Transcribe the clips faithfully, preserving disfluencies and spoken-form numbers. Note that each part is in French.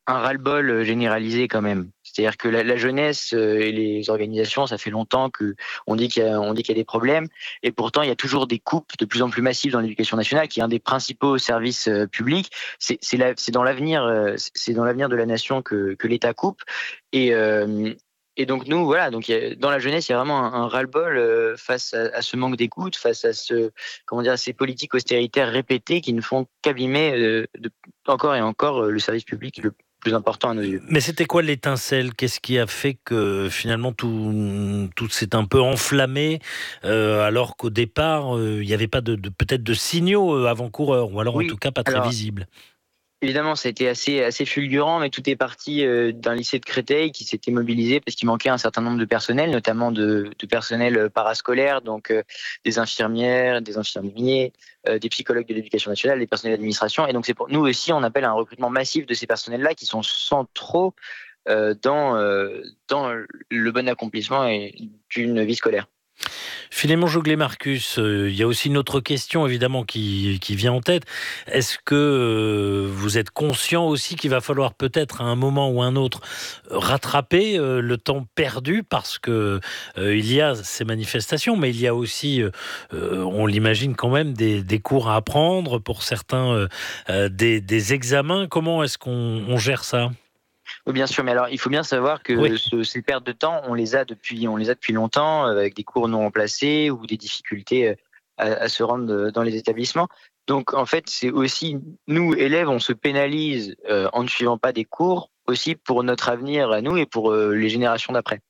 un ras-le-bol généralisé quand même. C'est-à-dire que la, la jeunesse et les organisations, ça fait longtemps que on dit qu'il y a, on dit qu'il y a des problèmes, et pourtant il y a toujours des coupes de plus en plus massives dans l'éducation nationale, qui est un des principaux services euh, publics. C'est, c'est, la, c'est dans l'avenir, euh, c'est dans l'avenir de la nation que, que l'État coupe. Et euh, Et donc nous, voilà, donc il y a, dans la jeunesse, il y a vraiment un, un ras-le-bol euh, face à, à ce manque d'écoute, face à ce, comment dire, ces politiques austéritaires répétées qui ne font qu'abîmer euh, de, encore et encore euh, le service public le plus important à nos yeux. Mais c'était quoi l'étincelle ? Qu'est-ce qui a fait que finalement tout, tout s'est un peu enflammé euh, alors qu'au départ euh, il n'y avait pas de, de peut-être de signaux euh, avant-coureurs, ou alors en Oui, tout cas pas très alors visibles. évidemment, ça a été assez, assez fulgurant, mais tout est parti euh, d'un lycée de Créteil qui s'était mobilisé parce qu'il manquait un certain nombre de personnels, notamment de, de personnel parascolaire, donc euh, des infirmières, des infirmiers, euh, des psychologues de l'éducation nationale, des personnels d'administration. Et donc, c'est pour nous aussi, on appelle à un recrutement massif de ces personnels-là qui sont centraux euh, dans, euh, dans le bon accomplissement d'une vie scolaire. Philémon Jouglet-Marcus, euh, il y a aussi une autre question évidemment qui, qui vient en tête. Est-ce que euh, vous êtes conscient aussi qu'il va falloir peut-être à un moment ou un autre rattraper euh, le temps perdu, parce que euh, il y a ces manifestations, mais il y a aussi, euh, on l'imagine quand même, des, des cours à apprendre pour certains, euh, des, des examens. Comment est-ce qu'on on gère ça ? Oui, bien sûr, mais alors il faut bien savoir que Oui. ce, ces pertes de temps, on les a depuis, on les a depuis longtemps, euh, avec des cours non remplacés ou des difficultés à, à se rendre dans les établissements. Donc en fait, c'est aussi nous élèves, on se pénalise euh, en ne suivant pas des cours, aussi pour notre avenir à nous et pour euh, les générations d'après.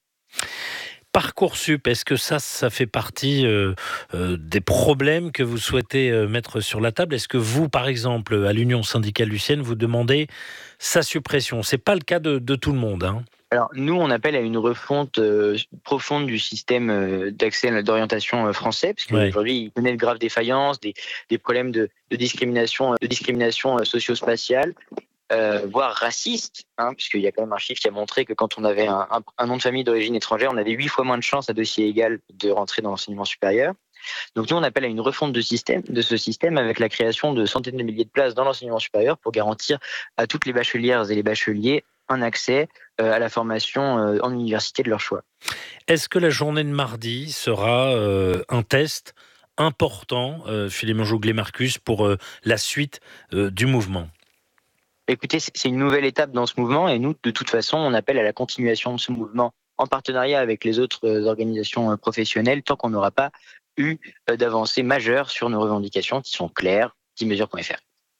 Parcoursup, est-ce que ça, ça fait partie euh, euh, des problèmes que vous souhaitez euh, mettre sur la table ? Est-ce que vous, par exemple, à l'Union syndicale lycéenne, vous demandez sa suppression ? C'est pas le cas de, de tout le monde, hein. Alors nous, on appelle à une refonte euh, profonde du système euh, d'accès d'orientation euh, français, parce qu'aujourd'hui, ouais. il connaît de graves défaillances, des, des problèmes de, de discrimination, de discrimination euh, socio-spatiale. Euh, voire raciste, hein, puisqu'il y a quand même un chiffre qui a montré que quand on avait un, un, un nom de famille d'origine étrangère, on avait huit fois moins de chances à dossier égal de rentrer dans l'enseignement supérieur. Donc nous, on appelle à une refonte de, système, de ce système avec la création de centaines de milliers de places dans l'enseignement supérieur pour garantir à toutes les bachelières et les bacheliers un accès euh, à la formation euh, en université de leur choix. Est-ce que la journée de mardi sera euh, un test important, euh, Philémon Jouglet-Marcus, pour euh, la suite euh, du mouvement ? Écoutez, c'est une nouvelle étape dans ce mouvement et nous, de toute façon, on appelle à la continuation de ce mouvement en partenariat avec les autres organisations professionnelles tant qu'on n'aura pas eu d'avancées majeures sur nos revendications qui sont claires, dix mesures point f r.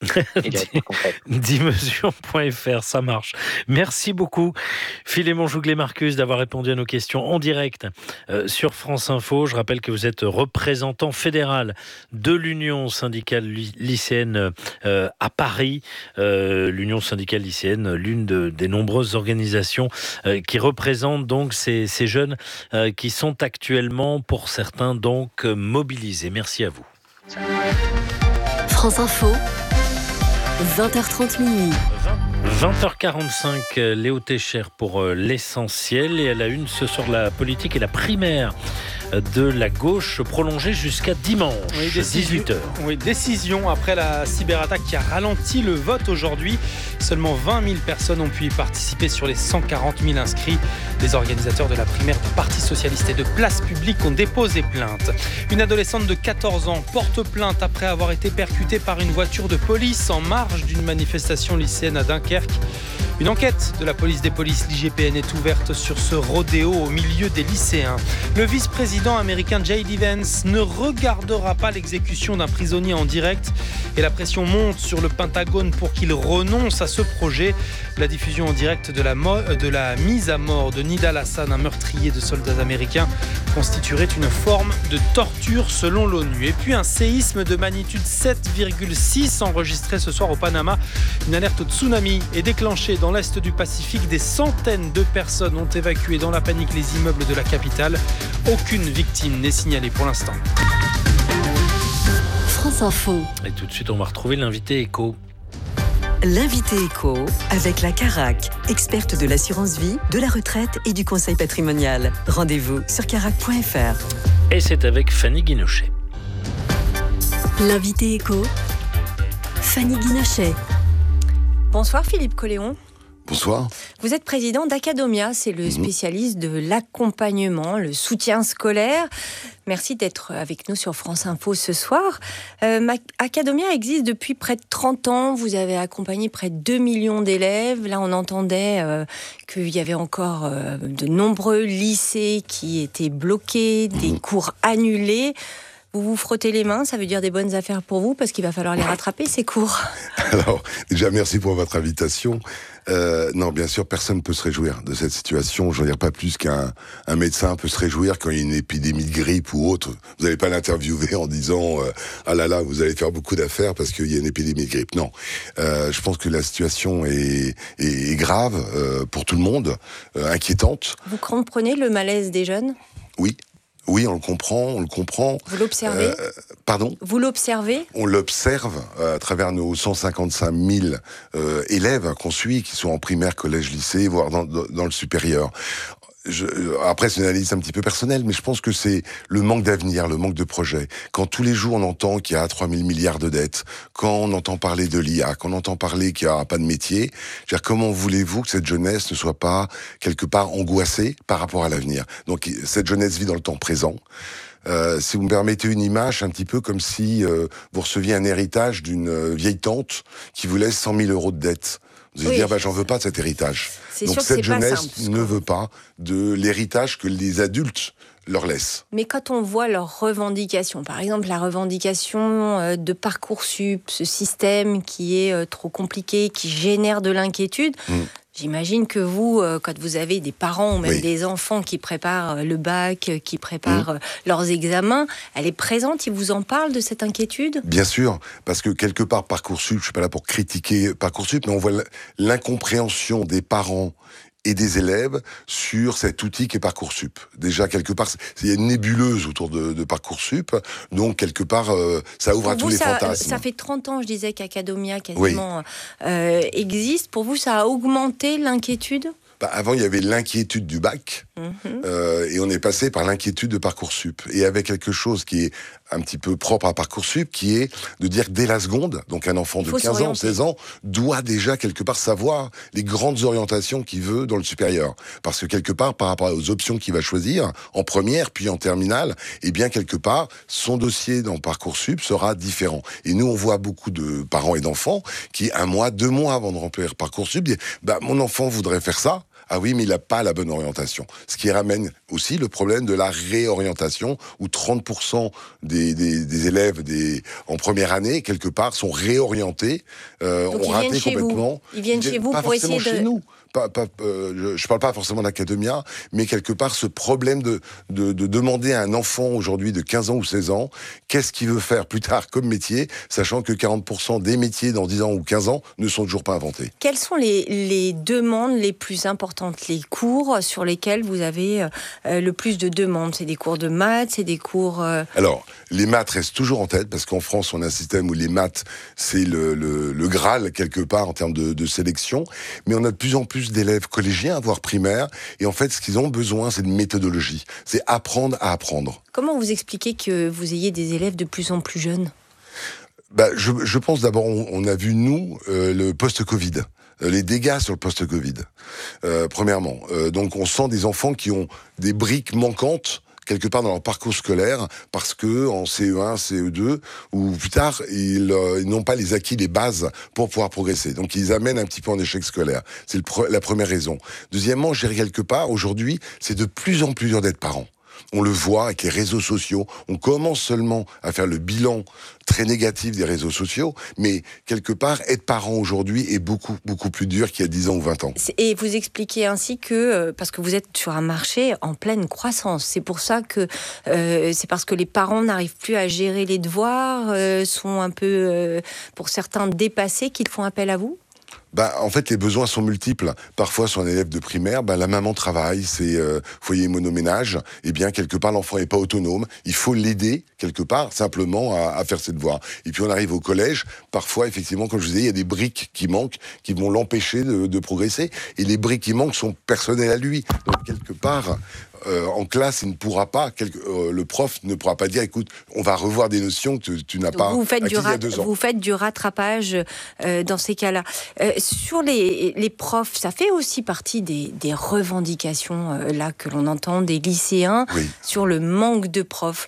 dix mesures point f r, ça marche. Merci beaucoup, Philémon Jouglet-Marcus, d'avoir répondu à nos questions en direct euh, sur France Info. Je rappelle que vous êtes représentant fédéral de l'Union syndicale lycéenne euh, à Paris. Euh, L'Union syndicale lycéenne, l'une de, des nombreuses organisations euh, qui représentent donc ces, ces jeunes euh, qui sont actuellement, pour certains, donc mobilisés. Merci à vous. France Info. vingt heures trente minuit. vingt heures quarante-cinq, Léo Técher pour l'essentiel. Et à la une, ce soir, la politique et la primaire de la gauche prolongée jusqu'à dimanche, oui, dix-huit heures. Oui, décision après la cyberattaque qui a ralenti le vote aujourd'hui. Seulement vingt mille personnes ont pu y participer sur les cent quarante mille inscrits. Les organisateurs de la primaire du Parti Socialiste et de Place Publique ont déposé plainte. Une adolescente de quatorze ans porte plainte après avoir été percutée par une voiture de police en marge d'une manifestation lycéenne à Dunkerque. Une enquête de la police des polices, l'I G P N, est ouverte sur ce rodéo au milieu des lycéens. Le vice-président américain J D Vance ne regardera pas l'exécution d'un prisonnier en direct et la pression monte sur le Pentagone pour qu'il renonce à ce projet. La diffusion en direct de la, mo- de la mise à mort de Nidal Hassan, un meurtrier de soldats américains, constituerait une forme de torture selon l'ONU. Et puis un séisme de magnitude sept virgule six enregistré ce soir au Panama. Une alerte au tsunami est déclenchée dans l'est du Pacifique. Des centaines de personnes ont évacué dans la panique les immeubles de la capitale. Aucune victime n'est signalée pour l'instant. France Info. Et tout de suite, on va retrouver l'invité éco. L'invité éco avec la Carac, experte de l'assurance vie, de la retraite et du conseil patrimonial. Rendez-vous sur carac point f r. Et c'est avec Fanny Guinochet. L'invité éco, Fanny Guinochet. Bonsoir Philippe Colléon. Bonsoir. Vous êtes président d'Acadomia, c'est le spécialiste de l'accompagnement, le soutien scolaire. Merci d'être avec nous sur France Info ce soir. Euh, Acadomia existe depuis près de trente ans. Vous avez accompagné près de deux millions d'élèves. Là, on entendait euh, qu'il y avait encore euh, de nombreux lycées qui étaient bloqués, des cours annulés. Vous vous frottez les mains, ça veut dire des bonnes affaires pour vous, parce qu'il va falloir les rattraper, ces cours. Alors, déjà, merci pour votre invitation. Euh, non, bien sûr, personne ne peut se réjouir de cette situation. Je veux dire, pas plus qu'un un médecin peut se réjouir quand il y a une épidémie de grippe ou autre. Vous n'allez pas l'interviewer en disant euh, « Ah là là, vous allez faire beaucoup d'affaires parce qu'il y a une épidémie de grippe ». Non, euh, je pense que la situation est, est, est grave euh, pour tout le monde, euh, inquiétante. Vous comprenez le malaise des jeunes ? Oui. Oui, on le comprend, on le comprend. Vous l'observez ? euh, Pardon ? Vous l'observez ? On l'observe euh, à travers nos cent cinquante-cinq mille euh, élèves qu'on suit, qui sont en primaire, collège, lycée, voire dans, dans le supérieur. Je, après, c'est une analyse un petit peu personnelle, mais je pense que c'est le manque d'avenir, le manque de projet. Quand tous les jours on entend qu'il y a trois mille milliards de dettes, quand on entend parler de l'I A, quand on entend parler qu'il n'y aura pas de métier, je veux dire, comment voulez-vous que cette jeunesse ne soit pas quelque part angoissée par rapport à l'avenir ? Donc cette jeunesse vit dans le temps présent. Euh, si vous me permettez une image, un petit peu comme si euh, vous receviez un héritage d'une euh, vieille tante qui vous laisse cent mille euros de dette. Vous allez oui. dire, bah, j'en veux pas de cet héritage. C'est Donc sûr cette que c'est jeunesse pas simple, ne veut pas de l'héritage que les adultes leur laissent. Mais quand on voit leurs revendications, par exemple la revendication de Parcoursup, ce système qui est trop compliqué, qui génère de l'inquiétude, mmh. J'imagine que vous, quand vous avez des parents ou même oui. des enfants qui préparent le bac, qui préparent mmh. leurs examens, elle est présente, ils vous en parlent de cette inquiétude ? Bien sûr, parce que quelque part Parcoursup, je ne suis pas là pour critiquer Parcoursup, mais on voit l'incompréhension des parents et des élèves sur cet outil qui est Parcoursup. Déjà, quelque part, il y a une nébuleuse autour de, de Parcoursup, donc quelque part, euh, ça ouvre Pour à vous, tous les ça, fantasmes. Ça fait trente ans, je disais, qu'Acadomia quasiment oui. euh, existe. Pour vous, ça a augmenté l'inquiétude ? Bah, avant, il y avait l'inquiétude du bac, mmh. euh, et on est passé par l'inquiétude de Parcoursup. Et avec quelque chose qui est un petit peu propre à Parcoursup, qui est de dire que dès la seconde, donc un enfant de quinze ans, seize ans, doit déjà quelque part savoir les grandes orientations qu'il veut dans le supérieur. Parce que quelque part, par rapport aux options qu'il va choisir, en première, puis en terminale, eh bien quelque part, son dossier dans Parcoursup sera différent. Et nous, on voit beaucoup de parents et d'enfants qui, un mois, deux mois avant de remplir Parcoursup, disent bah, « mon enfant voudrait faire ça ». Ah oui, mais il n'a pas la bonne orientation. Ce qui ramène aussi le problème de la réorientation, où trente pour cent des, des, des élèves des, en première année, quelque part, sont réorientés, euh, ont raté complètement. Vous. Ils viennent chez vous pas pour forcément essayer de... chez nous. Pas, pas, euh, je ne parle pas forcément d'Acadomia, mais quelque part ce problème de, de, de demander à un enfant aujourd'hui de quinze ans ou seize ans, qu'est-ce qu'il veut faire plus tard comme métier, sachant que quarante pour cent des métiers dans dix ans ou quinze ans ne sont toujours pas inventés. Quelles sont les, les demandes les plus importantes, les cours sur lesquels vous avez euh, le plus de demandes ? C'est des cours de maths, c'est des cours... Euh... Alors, les maths restent toujours en tête, parce qu'en France, on a un système où les maths, c'est le, le, le Graal, quelque part, en termes de, de sélection, mais on a de plus en plus d'élèves collégiens, voire primaires, et en fait, ce qu'ils ont besoin, c'est de méthodologie. C'est apprendre à apprendre. Comment vous expliquez que vous ayez des élèves de plus en plus jeunes ? Bah, je, je pense d'abord, on, on a vu, nous, euh, le post-Covid. Les dégâts sur le post-Covid, euh, premièrement. Euh, donc, on sent des enfants qui ont des briques manquantes quelque part dans leur parcours scolaire, parce que en C E un, C E deux, ou plus tard, ils, euh, ils n'ont pas les acquis, les bases pour pouvoir progresser. Donc, ils amènent un petit peu en échec scolaire. C'est le pre- la première raison. Deuxièmement, je dirais quelque part, aujourd'hui, c'est de plus en plus dur d'être parent. On le voit avec les réseaux sociaux. On commence seulement à faire le bilan très négatif des réseaux sociaux, mais quelque part, être parent aujourd'hui est beaucoup, beaucoup plus dur qu'il y a dix ans ou vingt ans. Et vous expliquez ainsi que, parce que vous êtes sur un marché en pleine croissance, c'est pour ça que, euh, c'est parce que les parents n'arrivent plus à gérer les devoirs, euh, sont un peu, euh, pour certains, dépassés, qu'ils font appel à vous ? Bah, en fait, les besoins sont multiples. Parfois, sur un élève de primaire, bah, la maman travaille, c'est euh, foyer monoménage. Et bien, quelque part, l'enfant n'est pas autonome. Il faut l'aider, quelque part, simplement à, à faire ses devoirs. Et puis, on arrive au collège. Parfois, effectivement, comme je vous disais, il y a des briques qui manquent, qui vont l'empêcher de, de progresser. Et les briques qui manquent sont personnelles à lui. Donc, quelque part, euh, en classe, il ne pourra pas, quelque, euh, le prof ne pourra pas dire, écoute, on va revoir des notions que tu, tu n'as pas vous faites acquises du rat- il y a deux ans. Vous faites du rattrapage euh, dans ces cas-là. Euh, sur les, les profs, ça fait aussi partie des, des revendications euh, là que l'on entend des lycéens Oui. sur le manque de profs.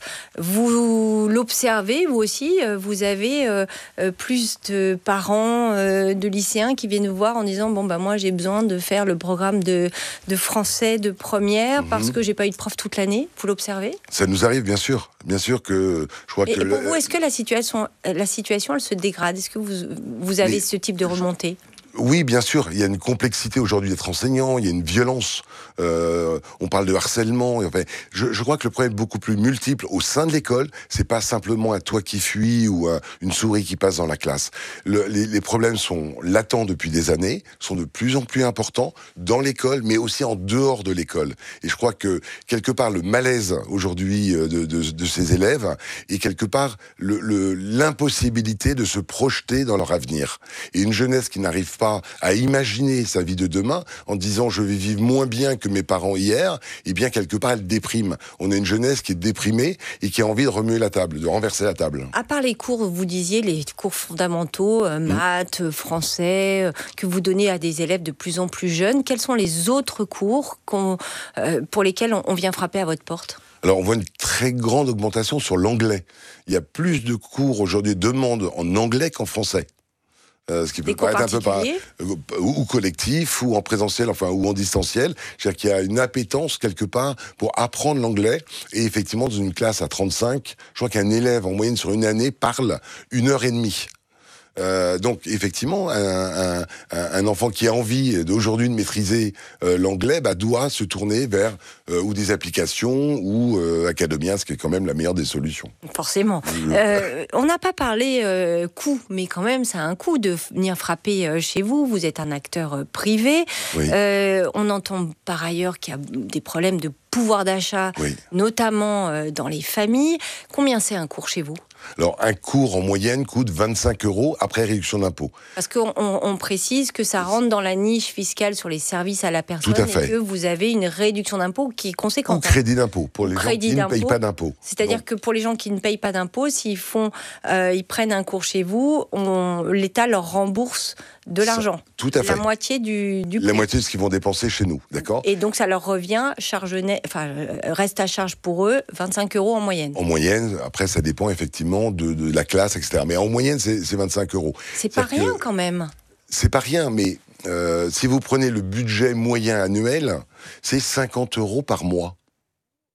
Vous l'observez, vous aussi, euh, vous avez euh, euh, plus de parents euh, de lycéens qui viennent vous voir en disant bon bah moi j'ai besoin de faire le programme de, de français de première mm-hmm. parce que j'ai pas eu de prof toute l'année. Vous l'observez ? Ça nous arrive bien sûr, bien sûr que je crois et, que. Et pour le... vous, est-ce que la situation, la situation, elle se dégrade ? Est-ce que vous vous avez Mais... ce type de remontée ? Oui, bien sûr. Il y a une complexité aujourd'hui d'être enseignant. Il y a une violence. Euh, on parle de harcèlement. Enfin, je, je crois que le problème est beaucoup plus multiple au sein de l'école. C'est pas simplement un toit qui fuit ou un, une souris qui passe dans la classe. Le, les, les problèmes sont latents depuis des années, sont de plus en plus importants dans l'école, mais aussi en dehors de l'école. Et je crois que quelque part le malaise aujourd'hui de, de, de ces élèves est quelque part le, le, l'impossibilité de se projeter dans leur avenir. Et une jeunesse qui n'arrive pas à imaginer sa vie de demain en disant je vais vivre moins bien que mes parents hier, et bien quelque part elle déprime. On a une jeunesse qui est déprimée et qui a envie de remuer la table, de renverser la table. À part les cours, vous disiez les cours fondamentaux, euh, maths, mmh. français, euh, que vous donnez à des élèves de plus en plus jeunes, quels sont les autres cours qu'on, euh, pour lesquels on, on vient frapper à votre porte ? Alors, on voit une très grande augmentation sur l'anglais. Il y a plus de cours aujourd'hui, demandes en anglais qu'en français. Euh, ce qui peut paraître un peu pas, euh, ou collectif, ou en présentiel, enfin, ou en distanciel. C'est-à-dire qu'il y a une appétence, quelque part, pour apprendre l'anglais. Et effectivement, dans une classe à trente-cinq, je crois qu'un élève, en moyenne, sur une année, parle une heure et demie. Euh, donc effectivement, un, un, un enfant qui a envie d'aujourd'hui de maîtriser euh, l'anglais bah, doit se tourner vers euh, ou des applications ou euh, Academia, ce qui est quand même la meilleure des solutions. Forcément. Euh, on n'a pas parlé euh, coût, mais quand même, ça a un coût de venir frapper euh, chez vous. Vous êtes un acteur euh, privé. Oui. Euh, on entend par ailleurs qu'il y a des problèmes de pouvoir d'achat, oui. notamment euh, dans les familles. Combien c'est un cours chez vous ? Alors, un cours en moyenne coûte vingt-cinq euros après réduction d'impôt. Parce qu'on on précise que ça rentre dans la niche fiscale sur les services à la personne. Tout à fait. Et que vous avez une réduction d'impôt qui est conséquente. Ou crédit d'impôt pour les crédit gens qui d'impôt. ne payent pas d'impôt. C'est-à-dire Donc. que pour les gens qui ne payent pas d'impôt, s'ils font, euh, ils prennent un cours chez vous, on, l'État leur rembourse de l'argent. Ça, tout à fait. La moitié du, du prix. La moitié de ce qu'ils vont dépenser chez nous, d'accord ? Et donc ça leur revient, charge net, enfin, reste à charge pour eux, vingt-cinq euros en moyenne. En moyenne, après ça dépend effectivement de, de la classe, et cetera. Mais en moyenne, c'est, c'est vingt-cinq euros. C'est pas rien quand même. C'est pas rien, mais euh, si vous prenez le budget moyen annuel, c'est cinquante euros par mois. D'accord ?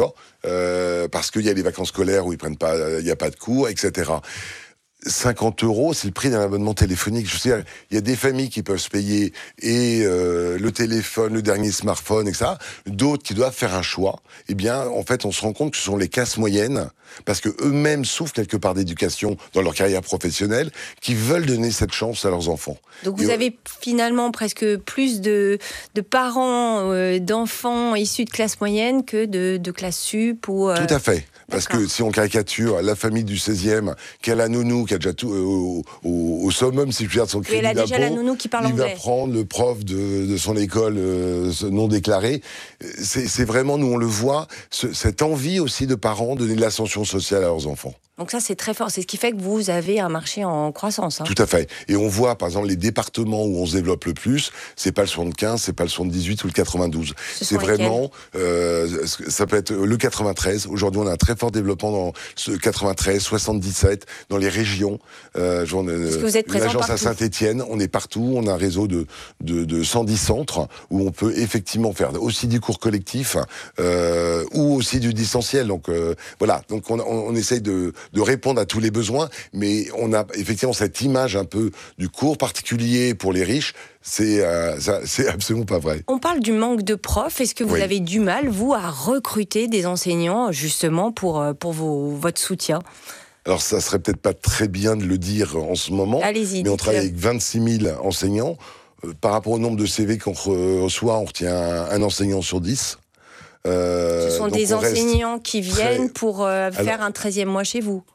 euh, Parce qu'il y a les vacances scolaires où ils prennent pas, il n'y a pas de cours, et cetera. cinquante euros, c'est le prix d'un abonnement téléphonique. Je sais, il y a des familles qui peuvent se payer et euh, le téléphone, le dernier smartphone, et cetera. D'autres qui doivent faire un choix. Eh bien, en fait, on se rend compte que ce sont les classes moyennes, parce que eux-mêmes souffrent quelque part d'éducation dans leur carrière professionnelle, qui veulent donner cette chance à leurs enfants. Donc vous et avez on... finalement presque plus de, de parents, euh, d'enfants issus de classes moyennes que de, de classes sup ou... Euh... Tout à fait. Parce D'accord. que si on caricature la famille du seizième, qui a la nounou, qui a déjà tout euh, au, au, au summum, si je puis dire, de son crédit d'impôt, déjà la nounou qui parle il anglais. va prendre le prof de, de son école euh, non déclaré. C'est, c'est vraiment, nous on le voit, ce, cette envie aussi de parents de donner de l'ascension sociale à leurs enfants. Donc ça, c'est très fort. C'est ce qui fait que vous avez un marché en croissance. Hein. Tout à fait. Et on voit, par exemple, les départements où on se développe le plus, c'est pas le soixante-quinze, c'est pas le soixante-dix-huit ou le quatre-vingt-douze. Ce c'est vraiment, euh, ça peut être le quatre-vingt-treize. Aujourd'hui, on a un très fort développement dans ce quatre-vingt-treize, soixante-dix-sept, dans les régions. Euh, genre, Est-ce que vous êtes présent l'agence partout ? à Saint-Étienne, on est partout. On a un réseau de, de, de cent dix centres où on peut effectivement faire aussi du cours collectif euh, ou aussi du distanciel. Donc euh, voilà. Donc on, on, on essaye de de répondre à tous les besoins, mais on a effectivement cette image un peu du cours particulier pour les riches, c'est, euh, ça, c'est absolument pas vrai. On parle du manque de profs, est-ce que vous oui. avez du mal, vous, à recruter des enseignants, justement, pour, pour vos, votre soutien ? Alors ça serait peut-être pas très bien de le dire en ce moment, Allez-y, mais on travaille avec vingt-six mille enseignants. Euh, par rapport au nombre de C V qu'on reçoit, on retient un, un enseignant sur dix. Euh, Ce sont des enseignants qui viennent très... pour euh, faire Alors, un treizième mois chez vous.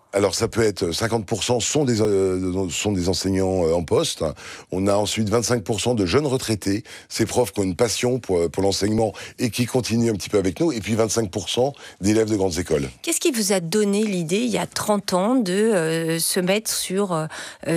Alors ça peut être cinquante pour cent sont des, euh, sont des enseignants euh, en poste. On a ensuite vingt-cinq pour cent de jeunes retraités, ces profs qui ont une passion pour, pour l'enseignement et qui continuent un petit peu avec nous. Et puis vingt-cinq pour cent d'élèves de grandes écoles. Qu'est-ce qui vous a donné l'idée, il y a trente ans, de euh, se mettre sur euh,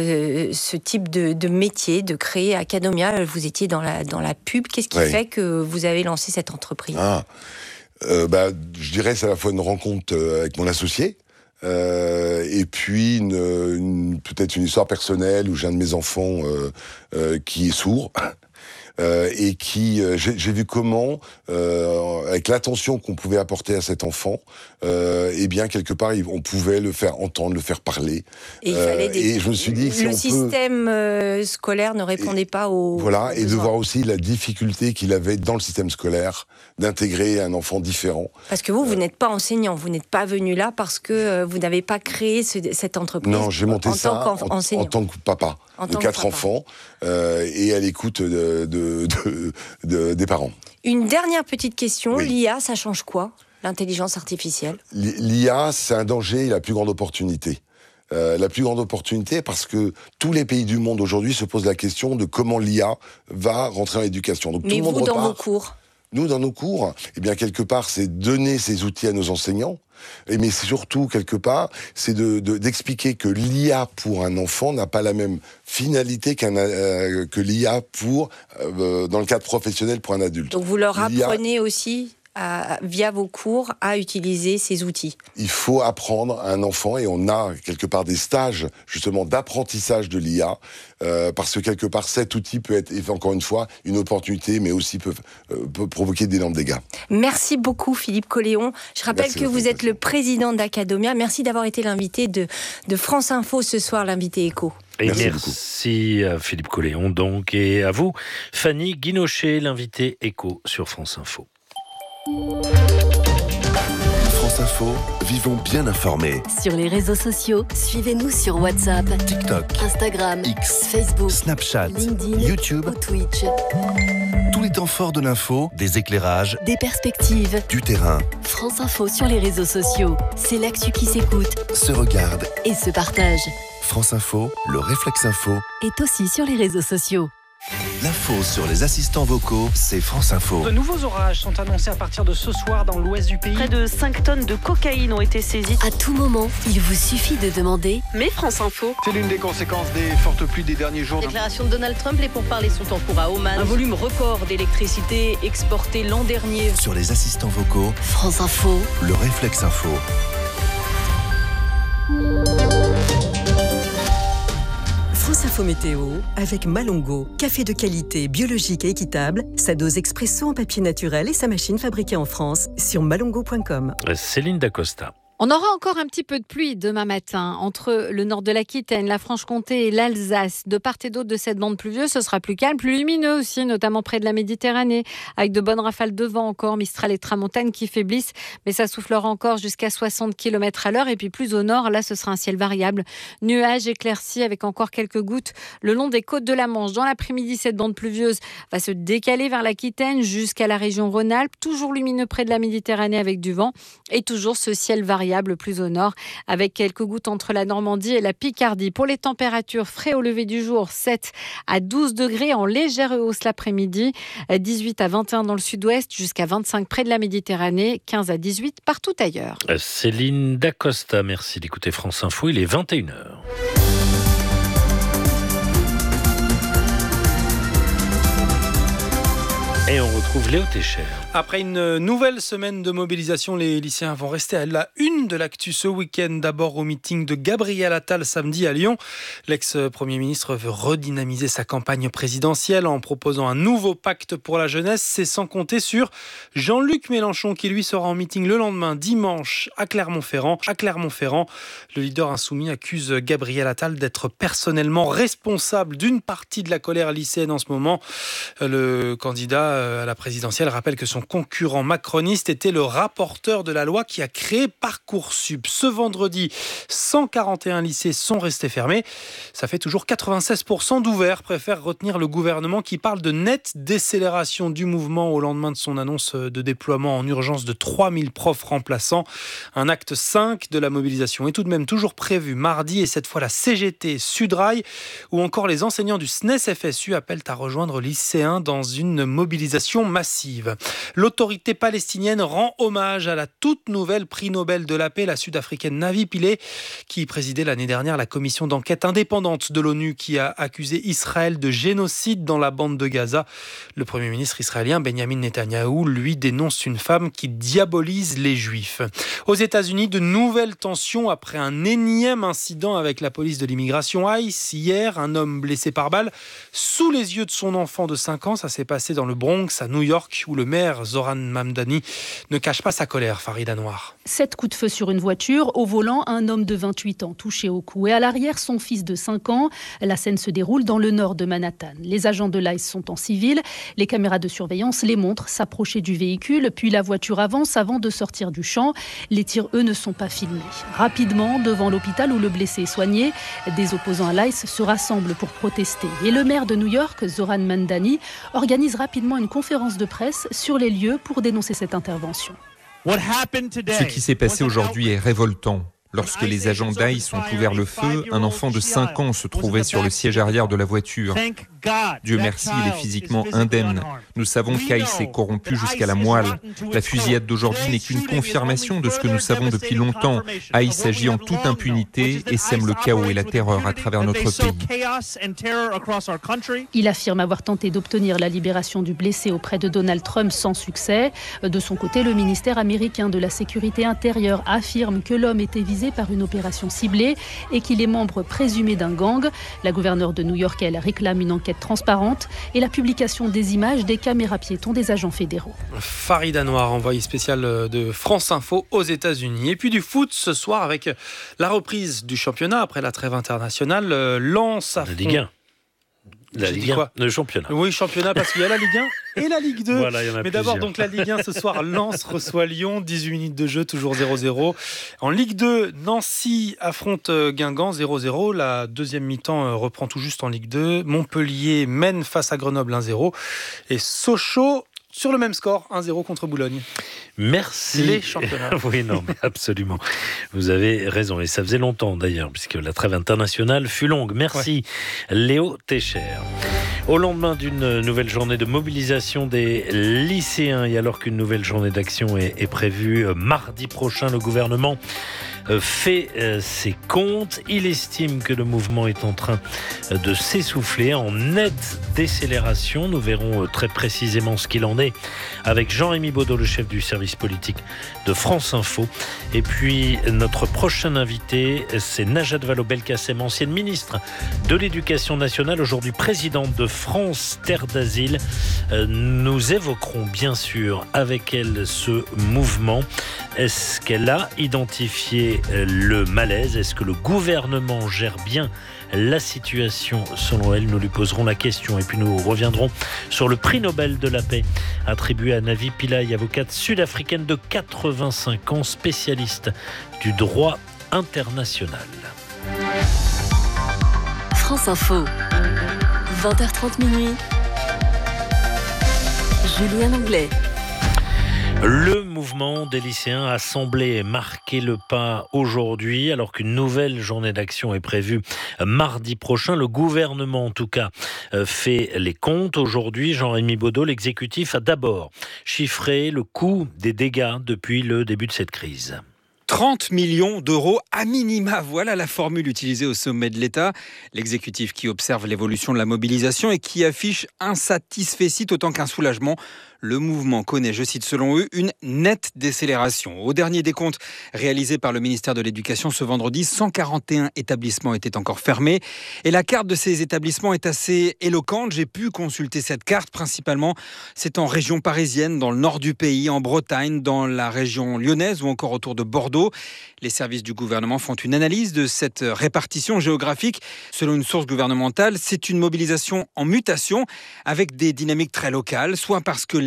ce type de, de métier, de créer Acadomia? Vous étiez dans la, dans la pub. Qu'est-ce qui ouais. fait que vous avez lancé cette entreprise? ah, euh, bah, Je dirais c'est à la fois une rencontre avec mon associé, Euh, et puis une, une, peut-être une histoire personnelle où j'ai un de mes enfants euh, euh, qui est sourd euh, et qui euh, j'ai, j'ai vu comment euh, avec l'attention qu'on pouvait apporter à cet enfant, euh, et bien quelque part on pouvait le faire entendre, le faire parler. Et, il fallait des... et je me suis dit que si le on système peut... scolaire ne répondait et, pas aux voilà aux et de voir aussi la difficulté qu'il avait dans le système scolaire d'intégrer un enfant différent. Parce que vous, vous euh... n'êtes pas enseignant, vous n'êtes pas venu là parce que vous n'avez pas créé ce, cette entreprise. Non, j'ai monté en ça tant en, en tant que papa en de quatre enfants euh, et à l'écoute de, de, de, de, des parents. Une dernière petite question, oui. l'I A, ça change quoi, l'intelligence artificielle? L'I A, c'est un danger et la plus grande opportunité. Euh, la plus grande opportunité parce que tous les pays du monde aujourd'hui se posent la question de comment l'I A va rentrer dans l'éducation. Donc, Mais tout le vous, monde dans repart. vos cours Nous, dans nos cours, eh bien, quelque part, c'est donner ces outils à nos enseignants. Et mais surtout, quelque part, c'est de, de, d'expliquer que l'I A pour un enfant n'a pas la même finalité qu'un, euh, que l'I A pour, euh, dans le cadre professionnel pour un adulte. Donc vous leur L'I A... apprenez aussi À, via vos cours, à utiliser ces outils? Il faut apprendre à un enfant, et on a quelque part des stages justement d'apprentissage de l'I A, euh, parce que quelque part cet outil peut être, encore une fois, une opportunité, mais aussi peut, euh, peut provoquer d'énormes dégâts. Merci beaucoup Philippe Colléon. Je rappelle Merci que vous êtes le président d'Acadomia. Merci d'avoir été l'invité de, de France Info ce soir, l'invité éco. Et merci, merci à Philippe Colléon donc, et à vous Fanny Guinochet, l'invité éco sur France Info. France Info, vivons bien informés. Sur les réseaux sociaux, suivez-nous sur WhatsApp, TikTok, Instagram, X, Facebook, Snapchat, LinkedIn, YouTube ou Twitch. Tous les temps forts de l'info, des éclairages, des perspectives, du terrain. France Info sur les réseaux sociaux, c'est l'actu qui s'écoute, se regarde et se partage. France Info, le réflexe info, est aussi sur les réseaux sociaux. L'info sur les assistants vocaux, c'est France Info. De nouveaux orages sont annoncés à partir de ce soir dans l'ouest du pays. Près de cinq tonnes de cocaïne ont été saisies. À tout moment, il vous suffit de demander « Mais France Info ». C'est l'une des conséquences des fortes pluies des derniers jours. Déclaration de Donald Trump, les pourparlers sont en cours à Oman. Un volume record d'électricité exporté l'an dernier. Sur les assistants vocaux, France Info, le réflexe info. France Info Météo avec Malongo, café de qualité, biologique et équitable, sa dose expresso en papier naturel et sa machine fabriquée en France sur malongo point com. Céline Dacosta. On aura encore un petit peu de pluie demain matin entre le nord de l'Aquitaine, la Franche-Comté et l'Alsace. De part et d'autre de cette bande pluvieuse, ce sera plus calme, plus lumineux aussi, notamment près de la Méditerranée, avec de bonnes rafales de vent encore, Mistral et Tramontane qui faiblissent, mais ça soufflera encore jusqu'à soixante kilomètres à l'heure. Et puis plus au nord, là, ce sera un ciel variable. Nuages éclaircis avec encore quelques gouttes le long des côtes de la Manche. Dans l'après-midi, cette bande pluvieuse va se décaler vers l'Aquitaine jusqu'à la région Rhône-Alpes, toujours lumineux près de la Méditerranée avec du vent et toujours ce ciel variable plus au nord, avec quelques gouttes entre la Normandie et la Picardie. Pour les températures, frais au lever du jour, sept à douze degrés en légère hausse l'après-midi, dix-huit à vingt et un dans le sud-ouest, jusqu'à vingt-cinq près de la Méditerranée, quinze à dix-huit partout ailleurs. Céline Dacosta, merci d'écouter France Info, il est vingt et une heures. Et on retrouve Léo Técher. Après une nouvelle semaine de mobilisation, les lycéens vont rester à la une de l'actu ce week-end. D'abord au meeting de Gabriel Attal samedi à Lyon. L'ex-premier ministre veut redynamiser sa campagne présidentielle en proposant un nouveau pacte pour la jeunesse. C'est sans compter sur Jean-Luc Mélenchon qui lui sera en meeting le lendemain, dimanche, à Clermont-Ferrand. À Clermont-Ferrand, le leader insoumis accuse Gabriel Attal d'être personnellement responsable d'une partie de la colère lycéenne en ce moment. Le candidat à la présidentielle rappelle que son concurrent macroniste était le rapporteur de la loi qui a créé Parcoursup. Ce vendredi, cent quarante et un lycées sont restés fermés. Ça fait toujours quatre-vingt-seize pour cent d'ouverts, préfère retenir le gouvernement qui parle de nette décélération du mouvement au lendemain de son annonce de déploiement en urgence de trois mille profs remplaçants. Un acte cinq de la mobilisation est tout de même toujours prévu mardi et cette fois la C G T, Sudrail ou encore les enseignants du S N E S F S U appellent à rejoindre les lycéens dans une mobilisation massive. L'autorité palestinienne rend hommage à la toute nouvelle prix Nobel de la paix, la sud-africaine Navi Pillay, qui présidait l'année dernière la commission d'enquête indépendante de l'ONU qui a accusé Israël de génocide dans la bande de Gaza. Le Premier ministre israélien Benjamin Netanyahou, lui, dénonce une femme qui diabolise les Juifs. Aux États-Unis, de nouvelles tensions après un énième incident avec la police de l'immigration ICE. Hier, un homme blessé par balle sous les yeux de son enfant de cinq ans. Ça s'est passé dans le Bronx, à New York, où le maire Zohran Mamdani ne cache pas sa colère. Farida Noir. Sept coups de feu sur une voiture. Au volant, un homme de vingt-huit ans touché au cou. Et à l'arrière, son fils de cinq ans. La scène se déroule dans le nord de Manhattan. Les agents de l'ICE sont en civil. Les caméras de surveillance les montrent s'approcher du véhicule. Puis la voiture avance avant de sortir du champ. Les tirs, eux, ne sont pas filmés. Rapidement, devant l'hôpital où le blessé est soigné, des opposants à l'ICE se rassemblent pour protester. Et le maire de New York, Zohran Mamdani, organise rapidement une conférence de presse sur les lieux pour dénoncer cette intervention. Ce qui s'est passé aujourd'hui est révoltant. Lorsque les agents d'ICE ont ouvert le feu, un enfant de cinq ans se trouvait sur le siège arrière de la voiture. Dieu merci, il est physiquement indemne. Nous savons qu'ICE est corrompu jusqu'à la moelle. La fusillade d'aujourd'hui n'est qu'une confirmation de ce que nous savons depuis longtemps. ICE agit en toute impunité et sème le chaos et la terreur à travers notre pays. Il affirme avoir tenté d'obtenir la libération du blessé auprès de Donald Trump sans succès. De son côté, le ministère américain de la Sécurité intérieure affirme que l'homme était visé par une opération ciblée et qu'il est membre présumé d'un gang. La gouverneure de New York, elle, réclame une enquête transparente et la publication des images des caméras piétons des agents fédéraux. Farida Noir, envoyée spéciale de France Info aux États-Unis. Et puis du foot ce soir avec la reprise du championnat après la trêve internationale. Lens à la Ligue un. La Ligue un, le championnat. Oui, championnat parce qu'il y a la Ligue un et la Ligue deux. Voilà, il y en a Mais plusieurs. d'abord, donc la Ligue un ce soir, Lens reçoit Lyon, dix-huit minutes de jeu, toujours zéro zéro. En Ligue deux, Nancy affronte Guingamp, zéro zéro. La deuxième mi-temps reprend tout juste en Ligue deux. Montpellier mène face à Grenoble un zéro. Et Sochaux sur le même score, un zéro contre Boulogne. Merci. Les championnats. Oui, non, mais absolument. Vous avez raison. Et ça faisait longtemps d'ailleurs, puisque la trêve internationale fut longue. Merci, ouais. Léo Técher. Au lendemain d'une nouvelle journée de mobilisation des lycéens, et alors qu'une nouvelle journée d'action est, est prévue mardi prochain, le gouvernement fait ses comptes. Il estime que le mouvement est en train de s'essouffler en nette décélération. Nous verrons très précisément ce qu'il en est avec Jean-Rémy Baudot, le chef du service politique de France Info. Et puis notre prochain invité, c'est Najat Vallaud-Belkacem, ancienne ministre de l'Éducation nationale, aujourd'hui présidente de France Terre d'Asile. Nous évoquerons bien sûr avec elle ce mouvement. Est-ce qu'elle a identifié le malaise? Est-ce que le gouvernement gère bien la situation selon elle? Nous lui poserons la question. Et puis nous reviendrons sur le prix Nobel de la paix attribué à Navi Pillay, avocate sud-africaine de quatre-vingt-cinq ans, spécialiste du droit international. France Info, vingt heures trente minuit. Julien Anglais. Le mouvement des lycéens a semblé marquer le pas aujourd'hui, alors qu'une nouvelle journée d'action est prévue mardi prochain. Le gouvernement, en tout cas, fait les comptes. Aujourd'hui, Jean-Rémy Baudot, l'exécutif, a d'abord chiffré le coût des dégâts depuis le début de cette crise. trente millions d'euros à minima, voilà la formule utilisée au sommet de l'État. L'exécutif qui observe l'évolution de la mobilisation et qui affiche un satisfecit autant qu'un soulagement. Le mouvement connaît, je cite selon eux, une nette décélération. Au dernier décompte réalisé par le ministère de l'Éducation ce vendredi, cent quarante et un établissements étaient encore fermés. Et la carte de ces établissements est assez éloquente. J'ai pu consulter cette carte principalement. C'est en région parisienne, dans le nord du pays, en Bretagne, dans la région lyonnaise ou encore autour de Bordeaux. Les services du gouvernement font une analyse de cette répartition géographique. Selon une source gouvernementale, c'est une mobilisation en mutation avec des dynamiques très locales, soit parce que les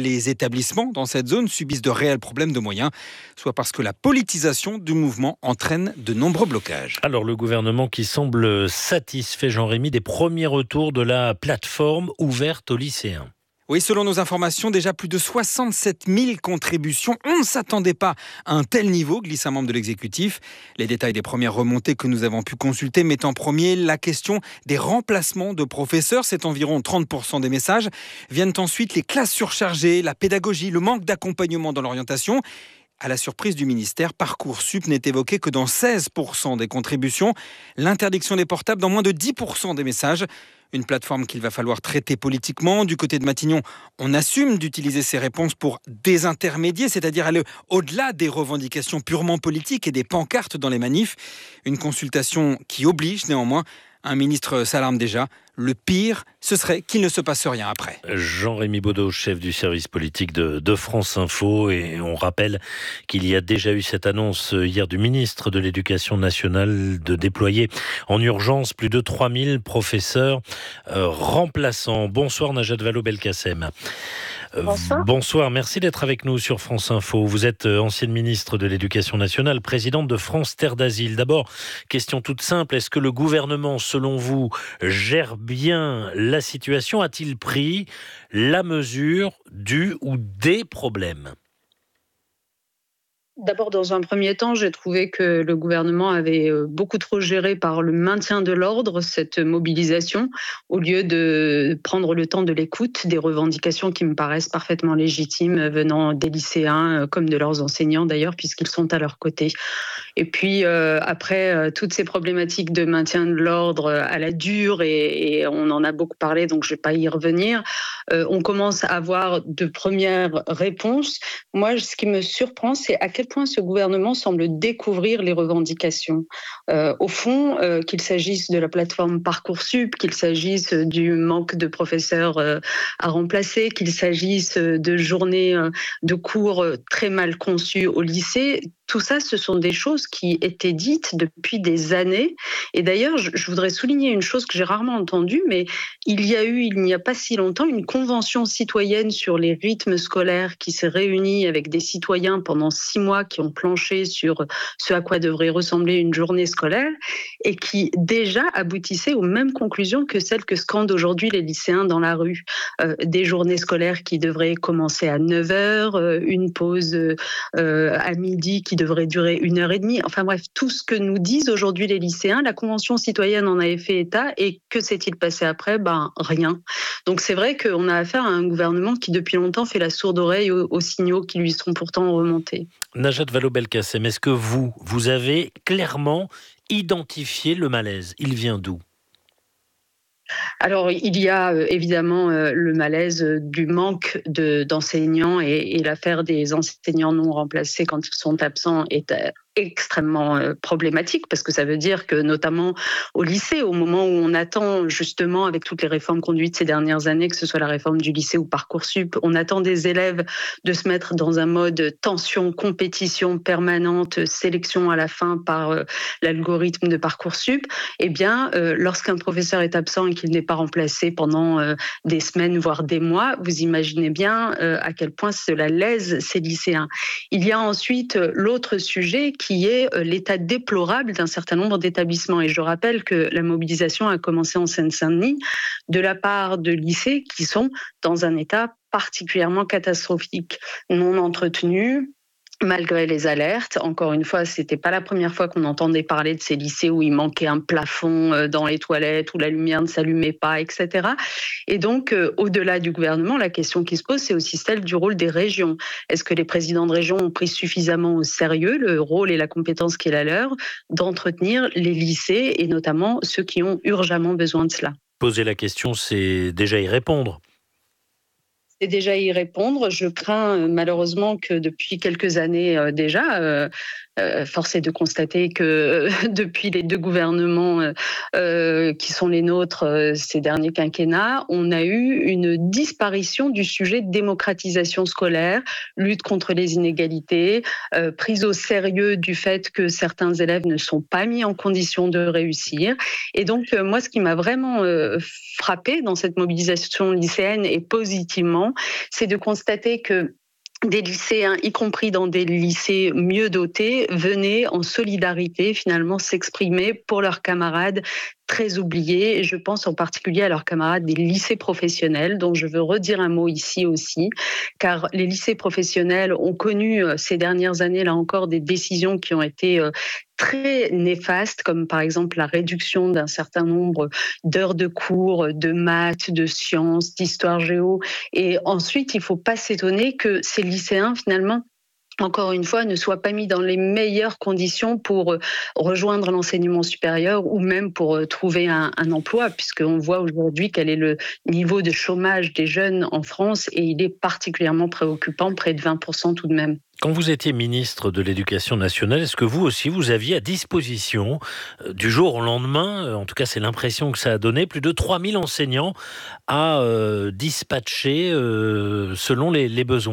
les établissements dans cette zone subissent de réels problèmes de moyens, soit parce que la politisation du mouvement entraîne de nombreux blocages. Alors le gouvernement qui semble satisfait, Jean-Rémy, des premiers retours de la plateforme ouverte aux lycéens. Oui, selon nos informations, déjà plus de soixante-sept mille contributions. On ne s'attendait pas à un tel niveau, glisse un membre de l'exécutif. Les détails des premières remontées que nous avons pu consulter mettent en premier la question des remplacements de professeurs. C'est environ trente pour cent des messages. Viennent ensuite les classes surchargées, la pédagogie, le manque d'accompagnement dans l'orientation. À la surprise du ministère, Parcoursup n'est évoqué que dans seize pour cent des contributions. L'interdiction des portables dans moins de dix pour cent des messages. Une plateforme qu'il va falloir traiter politiquement. Du côté de Matignon, on assume d'utiliser ces réponses pour désintermédier, c'est-à-dire aller au-delà des revendications purement politiques et des pancartes dans les manifs. Une consultation qui oblige néanmoins. Un ministre s'alarme déjà. Le pire, ce serait qu'il ne se passe rien après. Jean-Rémy Baudot, chef du service politique de, de France Info. Et on rappelle qu'il y a déjà eu cette annonce hier du ministre de l'Éducation nationale de déployer en urgence plus de trois mille professeurs euh, remplaçants. Bonsoir Najat Vallaud-Belkacem. Bonsoir. Bonsoir, merci d'être avec nous sur France Info. Vous êtes ancienne ministre de l'Éducation nationale, présidente de France Terre d'Asile. D'abord, question toute simple, est-ce que le gouvernement, selon vous, gère bien la situation? A-t-il pris la mesure du ou des problèmes ? D'abord, dans un premier temps, j'ai trouvé que le gouvernement avait beaucoup trop géré par le maintien de l'ordre cette mobilisation, au lieu de prendre le temps de l'écoute des revendications qui me paraissent parfaitement légitimes venant des lycéens, comme de leurs enseignants d'ailleurs, puisqu'ils sont à leur côté. Et puis, euh, après, euh, toutes ces problématiques de maintien de l'ordre à la dure, et, et on en a beaucoup parlé, donc je ne vais pas y revenir, euh, on commence à avoir de premières réponses. Moi, ce qui me surprend, c'est à quel point ce gouvernement semble découvrir les revendications. Euh, au fond, euh, qu'il s'agisse de la plateforme Parcoursup, qu'il s'agisse du manque de professeurs euh, à remplacer, qu'il s'agisse de journées euh, de cours très mal conçues au lycée, tout ça, ce sont des choses qui étaient dites depuis des années. Et d'ailleurs, je, je voudrais souligner une chose que j'ai rarement entendue, mais il y a eu, il n'y a pas si longtemps, une convention citoyenne sur les rythmes scolaires qui s'est réunie avec des citoyens pendant six mois qui ont planché sur ce à quoi devrait ressembler une journée scolaire et qui déjà aboutissait aux mêmes conclusions que celles que scandent aujourd'hui les lycéens dans la rue. Euh, des journées scolaires qui devraient commencer à neuf heures, euh, une pause euh, à midi qui devrait durer une heure et demie. Enfin bref, tout ce que nous disent aujourd'hui les lycéens, la Convention citoyenne en avait fait état, et que s'est-il passé après ? Ben rien. Donc c'est vrai qu'on a affaire à un gouvernement qui depuis longtemps fait la sourde oreille aux, aux signaux qui lui sont pourtant remontés. Najat Vallaud-Belkacem, est-ce que vous, vous avez clairement identifié le malaise ? Il vient d'où ? Alors, il y a euh, évidemment euh, le malaise euh, du manque de, d'enseignants et, et l'affaire des enseignants non remplacés quand ils sont absents est euh, extrêmement euh, problématique, parce que ça veut dire que notamment au lycée, au moment où on attend justement avec toutes les réformes conduites ces dernières années, que ce soit la réforme du lycée ou Parcoursup, on attend des élèves de se mettre dans un mode tension, compétition permanente, sélection à la fin par euh, l'algorithme de Parcoursup. Eh bien, euh, lorsqu'un professeur est absent et qu'il n'est pas remplacé pendant euh, des semaines, voire des mois, vous imaginez bien euh, à quel point cela lèse ces lycéens. Il y a ensuite euh, l'autre sujet qui qui est l'état déplorable d'un certain nombre d'établissements. Et je rappelle que la mobilisation a commencé en Seine-Saint-Denis de la part de lycées qui sont dans un état particulièrement catastrophique, non entretenus, malgré les alertes. Encore une fois, c'était pas la première fois qu'on entendait parler de ces lycées où il manquait un plafond dans les toilettes, où la lumière ne s'allumait pas, et cetera. Et donc, euh, au-delà du gouvernement, la question qui se pose, c'est aussi celle du rôle des régions. Est-ce que les présidents de région ont pris suffisamment au sérieux le rôle et la compétence qui est la leur d'entretenir les lycées, et notamment ceux qui ont urgemment besoin de cela ? Poser la question, c'est déjà y répondre. C'est déjà y répondre. Je crains malheureusement que depuis quelques années euh, déjà, euh, euh, force est de constater que euh, depuis les deux gouvernements euh, euh, qui sont les nôtres euh, ces derniers quinquennats, on a eu une disparition du sujet de démocratisation scolaire, lutte contre les inégalités, euh, prise au sérieux du fait que certains élèves ne sont pas mis en condition de réussir. Et donc euh, moi, ce qui m'a vraiment euh, frappée dans cette mobilisation lycéenne, et positivement, récemment, c'est de constater que des lycéens, y compris dans des lycées mieux dotés, venaient en solidarité finalement s'exprimer pour leurs camarades très oubliés. Et je pense en particulier à leurs camarades des lycées professionnels, dont je veux redire un mot ici aussi, car les lycées professionnels ont connu ces dernières années, là encore, des décisions qui ont été très néfastes, comme par exemple la réduction d'un certain nombre d'heures de cours, de maths, de sciences, d'histoire géo. Et ensuite, il ne faut pas s'étonner que ces lycéens, finalement, encore une fois, ne soient pas mis dans les meilleures conditions pour rejoindre l'enseignement supérieur ou même pour trouver un, un emploi, puisqu'on voit aujourd'hui quel est le niveau de chômage des jeunes en France et il est particulièrement préoccupant, près de vingt pour cent tout de même. Quand vous étiez ministre de l'Éducation nationale, est-ce que vous aussi, vous aviez à disposition, euh, du jour au lendemain, euh, en tout cas c'est l'impression que ça a donné, plus de trois mille enseignants à euh, dispatcher euh, selon les, les besoins ?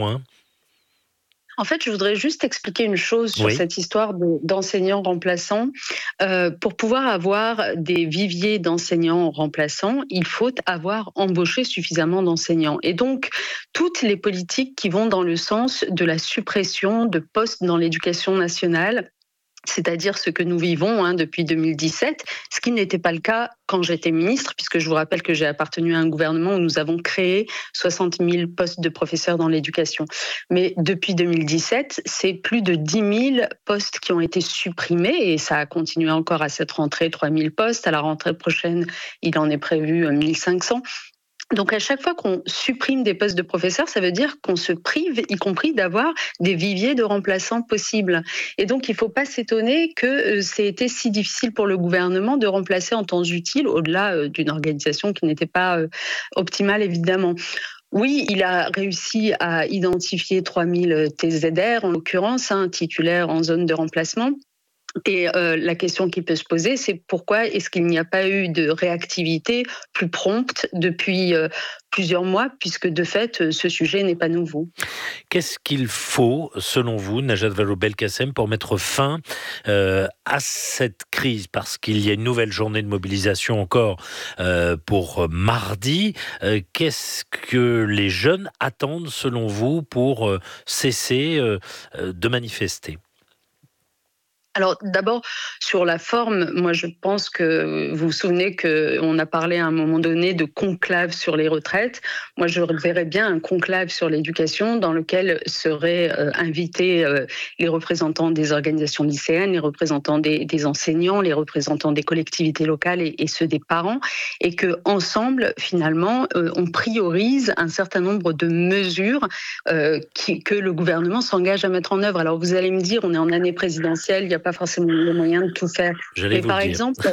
En fait, je voudrais juste expliquer une chose sur oui. cette histoire de, d'enseignants remplaçants. Euh, pour pouvoir avoir des viviers d'enseignants remplaçants, il faut avoir embauché suffisamment d'enseignants. Et donc, toutes les politiques qui vont dans le sens de la suppression de postes dans l'éducation nationale, c'est-à-dire ce que nous vivons hein, depuis deux mille dix-sept, ce qui n'était pas le cas quand j'étais ministre, puisque je vous rappelle que j'ai appartenu à un gouvernement où nous avons créé soixante mille postes de professeurs dans l'éducation. Mais depuis deux mille dix-sept, c'est plus de dix mille postes qui ont été supprimés et ça a continué encore à cette rentrée, trois mille postes. À la rentrée prochaine, il en est prévu mille cinq cents. Donc à chaque fois qu'on supprime des postes de professeurs, ça veut dire qu'on se prive, y compris d'avoir des viviers de remplaçants possibles. Et donc il ne faut pas s'étonner que c'est été si difficile pour le gouvernement de remplacer en temps utile, au-delà d'une organisation qui n'était pas optimale évidemment. Oui, il a réussi à identifier trois mille T Z R, en l'occurrence, hein, titulaires en zone de remplacement. Et euh, la question qui peut se poser, c'est pourquoi est-ce qu'il n'y a pas eu de réactivité plus prompte depuis euh, plusieurs mois, puisque de fait, ce sujet n'est pas nouveau. Qu'est-ce qu'il faut, selon vous, Najat Vallaud-Belkacem, pour mettre fin euh, à cette crise ? Parce qu'il y a une nouvelle journée de mobilisation encore euh, pour mardi. Euh, qu'est-ce que les jeunes attendent, selon vous, pour euh, cesser euh, de manifester ? Alors d'abord, sur la forme, moi je pense que vous vous souvenez qu'on a parlé à un moment donné de conclave sur les retraites. Moi je verrais bien un conclave sur l'éducation dans lequel seraient euh, invités euh, les représentants des organisations lycéennes, les représentants des, des enseignants, les représentants des collectivités locales et, et ceux des parents, et que ensemble finalement euh, on priorise un certain nombre de mesures euh, qui, que le gouvernement s'engage à mettre en œuvre. Alors vous allez me dire, on est en année présidentielle, il y a pas forcément les moyens de tout faire. J'allais mais vous par le dire. exemple,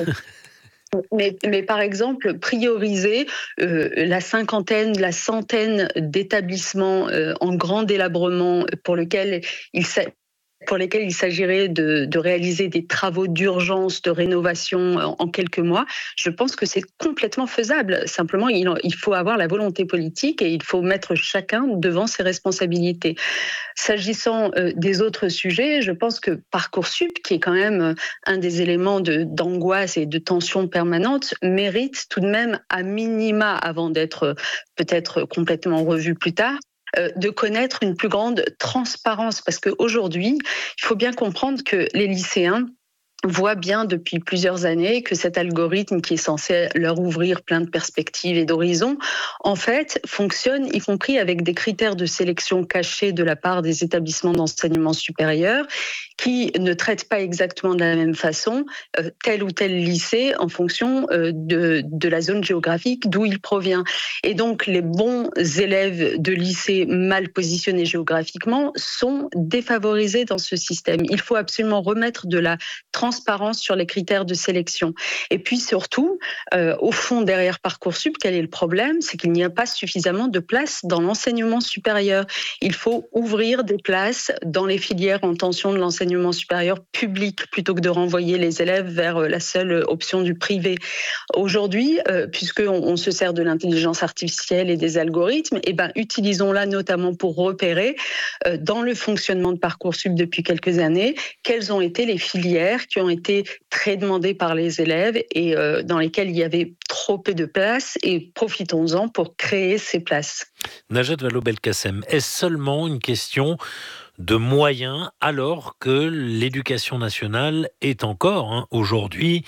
mais, mais par exemple, prioriser euh, la cinquantaine, la centaine d'établissements euh, en grand délabrement pour lesquels il s'agit pour lesquels il s'agirait de, de réaliser des travaux d'urgence, de rénovation en, en quelques mois, je pense que c'est complètement faisable. Simplement, il, il faut avoir la volonté politique et il faut mettre chacun devant ses responsabilités. S'agissant euh, des autres sujets, je pense que Parcoursup, qui est quand même un des éléments de, d'angoisse et de tension permanente, mérite tout de même à minima, avant d'être peut-être complètement revu plus tard, de connaître une plus grande transparence. Parce qu'aujourd'hui, il faut bien comprendre que les lycéens voient bien depuis plusieurs années que cet algorithme qui est censé leur ouvrir plein de perspectives et d'horizons, en fait, fonctionne y compris avec des critères de sélection cachés de la part des établissements d'enseignement supérieur qui ne traitent pas exactement de la même façon euh, tel ou tel lycée en fonction euh, de, de la zone géographique d'où il provient. Et donc, les bons élèves de lycée mal positionnés géographiquement sont défavorisés dans ce système. Il faut absolument remettre de la transparence sur les critères de sélection. Et puis surtout, euh, au fond, derrière Parcoursup, quel est le problème ? C'est qu'il n'y a pas suffisamment de places dans l'enseignement supérieur. Il faut ouvrir des places dans les filières en tension de l'enseignement supérieur public plutôt que de renvoyer les élèves vers la seule option du privé. Aujourd'hui, euh, puisqu'on on se sert de l'intelligence artificielle et des algorithmes, eh ben, utilisons-la notamment pour repérer euh, dans le fonctionnement de Parcoursup depuis quelques années quelles ont été les filières qui qui ont été très demandées par les élèves et euh, dans lesquelles il y avait trop peu de places, et profitons-en pour créer ces places. Najat Vallaud-Belkacem, est-ce seulement une question de moyens alors que l'éducation nationale est encore hein, aujourd'hui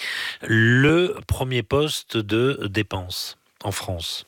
le premier poste de dépenses en France?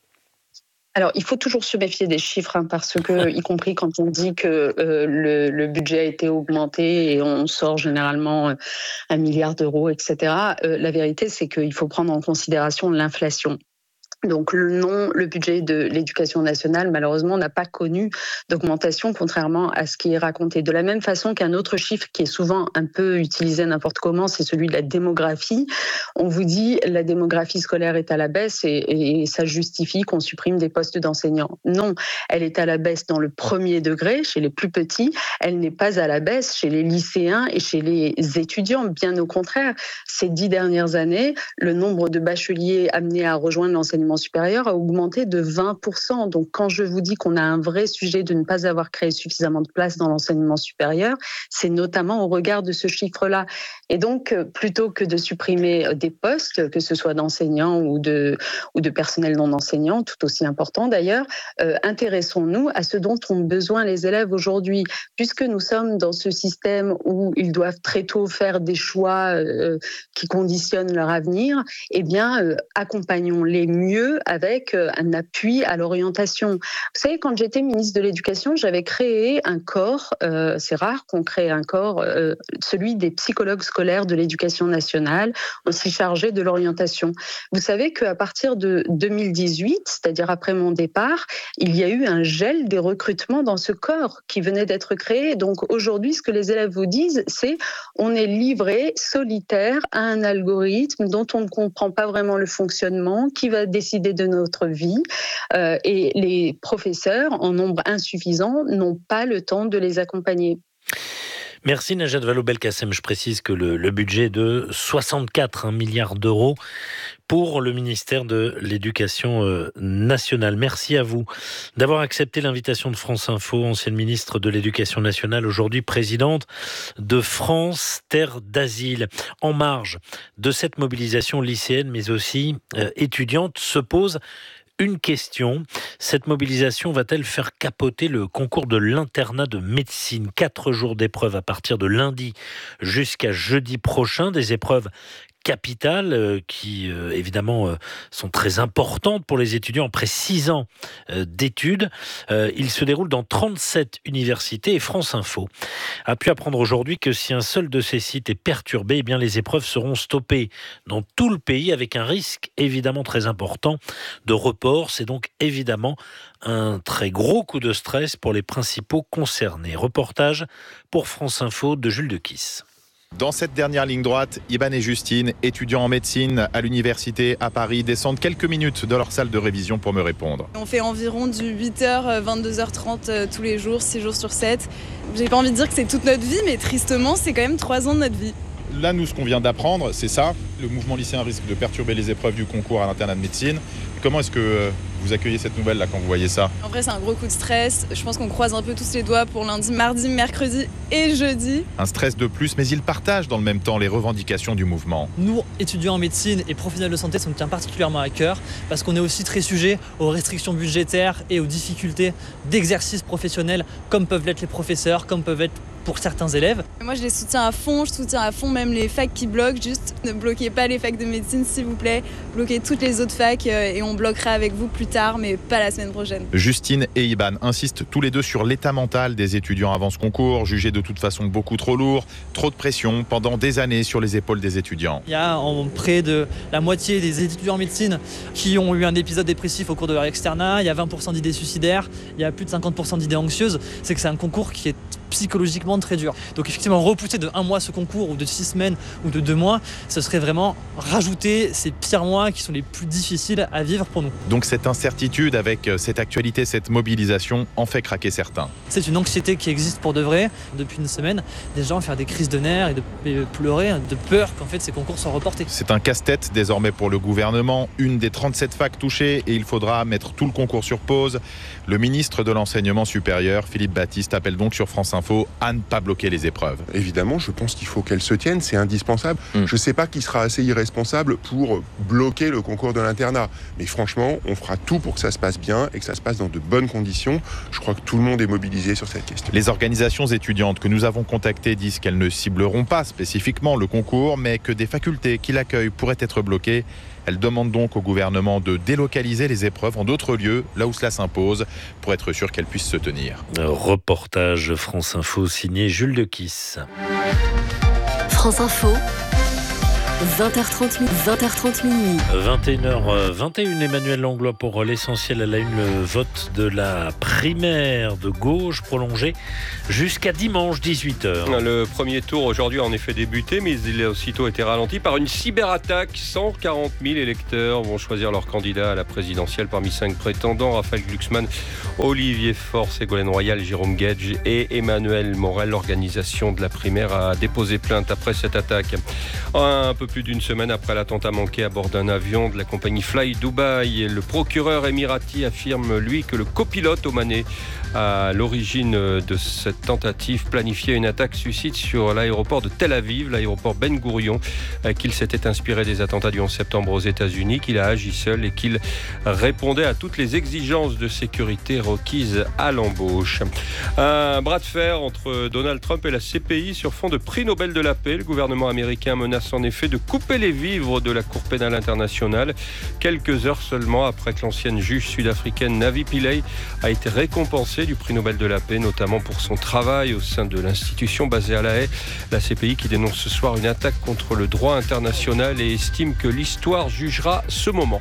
Alors, il faut toujours se méfier des chiffres, hein, parce que, y compris quand on dit que euh, le, le budget a été augmenté et on sort généralement euh, un milliard d'euros, et cetera, euh, la vérité, c'est qu'il faut prendre en considération l'inflation. Donc non, le budget de l'éducation nationale, malheureusement, n'a pas connu d'augmentation, contrairement à ce qui est raconté. De la même façon qu'un autre chiffre qui est souvent un peu utilisé n'importe comment, c'est celui de la démographie. On vous dit la démographie scolaire est à la baisse et, et ça justifie qu'on supprime des postes d'enseignants. Non, elle est à la baisse dans le premier degré, chez les plus petits. Elle n'est pas à la baisse chez les lycéens et chez les étudiants. Bien au contraire, ces dix dernières années, le nombre de bacheliers amenés à rejoindre l'enseignement supérieur a augmenté de vingt pour cent. Donc quand je vous dis qu'on a un vrai sujet de ne pas avoir créé suffisamment de place dans l'enseignement supérieur, c'est notamment au regard de ce chiffre-là. Et donc plutôt que de supprimer des postes, que ce soit d'enseignants ou de, ou de personnel non enseignant, tout aussi important d'ailleurs, euh, intéressons-nous à ce dont ont besoin les élèves aujourd'hui. Puisque nous sommes dans ce système où ils doivent très tôt faire des choix euh, qui conditionnent leur avenir, eh bien euh, accompagnons-les mieux avec un appui à l'orientation. Vous savez, quand j'étais ministre de l'Éducation, j'avais créé un corps, euh, c'est rare qu'on crée un corps, euh, celui des psychologues scolaires de l'Éducation nationale, aussi chargé de l'orientation. Vous savez qu'à partir de deux mille dix-huit, c'est-à-dire après mon départ, il y a eu un gel des recrutements dans ce corps qui venait d'être créé. Donc aujourd'hui, ce que les élèves vous disent, c'est on est livré, solitaire, à un algorithme dont on ne comprend pas vraiment le fonctionnement, qui va décider de notre vie euh, et les professeurs, en nombre insuffisant, n'ont pas le temps de les accompagner. Merci Najat Vallaud-Belkacem. Je précise que le, le budget de soixante-quatre milliards d'euros pour le ministère de l'Éducation euh, nationale. Merci à vous d'avoir accepté l'invitation de France Info, ancienne ministre de l'Éducation nationale, aujourd'hui présidente de France Terre d'Asile. En marge de cette mobilisation lycéenne, mais aussi euh, étudiante, se pose une question. Cette mobilisation va-t-elle faire capoter le concours de l'internat de médecine? Quatre jours d'épreuves à partir de lundi jusqu'à jeudi prochain. Des épreuves capitales euh, qui euh, évidemment euh, sont très importantes pour les étudiants après six ans euh, d'études. Euh, il se déroule dans trente-sept universités et France Info a pu apprendre aujourd'hui que si un seul de ces sites est perturbé, eh bien les épreuves seront stoppées dans tout le pays avec un risque évidemment très important de report. C'est donc évidemment un très gros coup de stress pour les principaux concernés. Reportage pour France Info de Jules Dequisse. Dans cette dernière ligne droite, Iban et Justine, étudiants en médecine à l'université à Paris, descendent quelques minutes de leur salle de révision pour me répondre. On fait environ du huit heures, vingt-deux heures trente tous les jours, six jours sur sept. J'ai pas envie de dire que c'est toute notre vie, mais tristement, c'est quand même trois ans de notre vie. Là, nous, ce qu'on vient d'apprendre, c'est ça. Le mouvement lycéen risque de perturber les épreuves du concours à l'internat de médecine. Comment est-ce que vous accueillez cette nouvelle là quand vous voyez ça? En vrai, c'est un gros coup de stress. Je pense qu'on croise un peu tous les doigts pour lundi, mardi, mercredi et jeudi. Un stress de plus, mais ils partagent dans le même temps les revendications du mouvement. Nous, étudiants en médecine et professionnels de santé, ça nous tient particulièrement à cœur parce qu'on est aussi très sujet aux restrictions budgétaires et aux difficultés d'exercice professionnel, comme peuvent l'être les professeurs, comme peuvent être pour certains élèves. Moi, je les soutiens à fond, je soutiens à fond même les facs qui bloquent. Juste ne bloquez pas les facs de médecine, s'il vous plaît. Bloquez toutes les autres facs et on bloquera avec vous plus tard, mais pas la semaine prochaine. Justine et Iban insistent tous les deux sur l'état mental des étudiants avant ce concours, jugé de toute façon beaucoup trop lourd, trop de pression pendant des années sur les épaules des étudiants. Il y a en près de la moitié des étudiants en médecine qui ont eu un épisode dépressif au cours de leur externat. Il y a vingt pour cent d'idées suicidaires, il y a plus de cinquante pour cent d'idées anxieuses. C'est que c'est un concours qui est psychologiquement très dur. Donc effectivement, repousser de un mois ce concours ou de six semaines ou de deux mois, ce serait vraiment rajouter ces pires mois qui sont les plus difficiles à vivre pour nous. Donc cette incertitude avec cette actualité, cette mobilisation en fait craquer certains. C'est une anxiété qui existe pour de vrai. Depuis une semaine, des gens faire des crises de nerfs et de, et de pleurer, de peur qu'en fait ces concours soient reportés. C'est un casse-tête désormais pour le gouvernement. Une des trente-sept facs touchées et il faudra mettre tout le concours sur pause. Le ministre de l'Enseignement supérieur, Philippe Baptiste, appelle donc sur France Info Info à ne pas bloquer les épreuves. Évidemment, je pense qu'il faut qu'elle se tienne, c'est indispensable. Mmh. Je ne sais pas qui sera assez irresponsable pour bloquer le concours de l'internat. Mais franchement, on fera tout pour que ça se passe bien et que ça se passe dans de bonnes conditions. Je crois que tout le monde est mobilisé sur cette question. Les organisations étudiantes que nous avons contactées disent qu'elles ne cibleront pas spécifiquement le concours, mais que des facultés qui l'accueillent pourraient être bloquées. Elles demandent donc au gouvernement de délocaliser les épreuves en d'autres lieux, là où cela s'impose, pour être sûr qu'elles puissent se tenir. Reportage France Info signé Jules de Kiss. France Info. vingt heures trente, vingt heures trente minuit. vingt et une heures vingt et une, Emmanuel Langlois pour l'essentiel à la une, le vote de la primaire de gauche prolongé jusqu'à dimanche dix-huit heures. Le premier tour aujourd'hui a en effet débuté, mais il a aussitôt été ralenti par une cyberattaque. cent quarante mille électeurs vont choisir leur candidat à la présidentielle parmi cinq prétendants. Raphaël Glucksmann, Olivier Faure, Ségolène Royal, Jérôme Guedj et Emmanuel Morel. L'organisation de la primaire a déposé plainte après cette attaque. Un peu plus d'une semaine après l'attentat manqué à bord d'un avion de la compagnie Fly Dubai, le procureur émirati affirme, lui, que le copilote omanais à l'origine de cette tentative planifiait une attaque suicide sur l'aéroport de Tel Aviv, l'aéroport Ben Gourion, qu'il s'était inspiré des attentats du onze septembre aux États-Unis, qu'il a agi seul et qu'il répondait à toutes les exigences de sécurité requises à l'embauche. Un bras de fer entre Donald Trump et la C P I sur fond de prix Nobel de la paix. Le gouvernement américain menace en effet de couper les vivres de la Cour pénale internationale, quelques heures seulement après que l'ancienne juge sud-africaine Navi Pillay a été récompensée du prix Nobel de la paix, notamment pour son travail au sein de l'institution basée à La Haye. La C P I qui dénonce ce soir une attaque contre le droit international et estime que l'histoire jugera ce moment.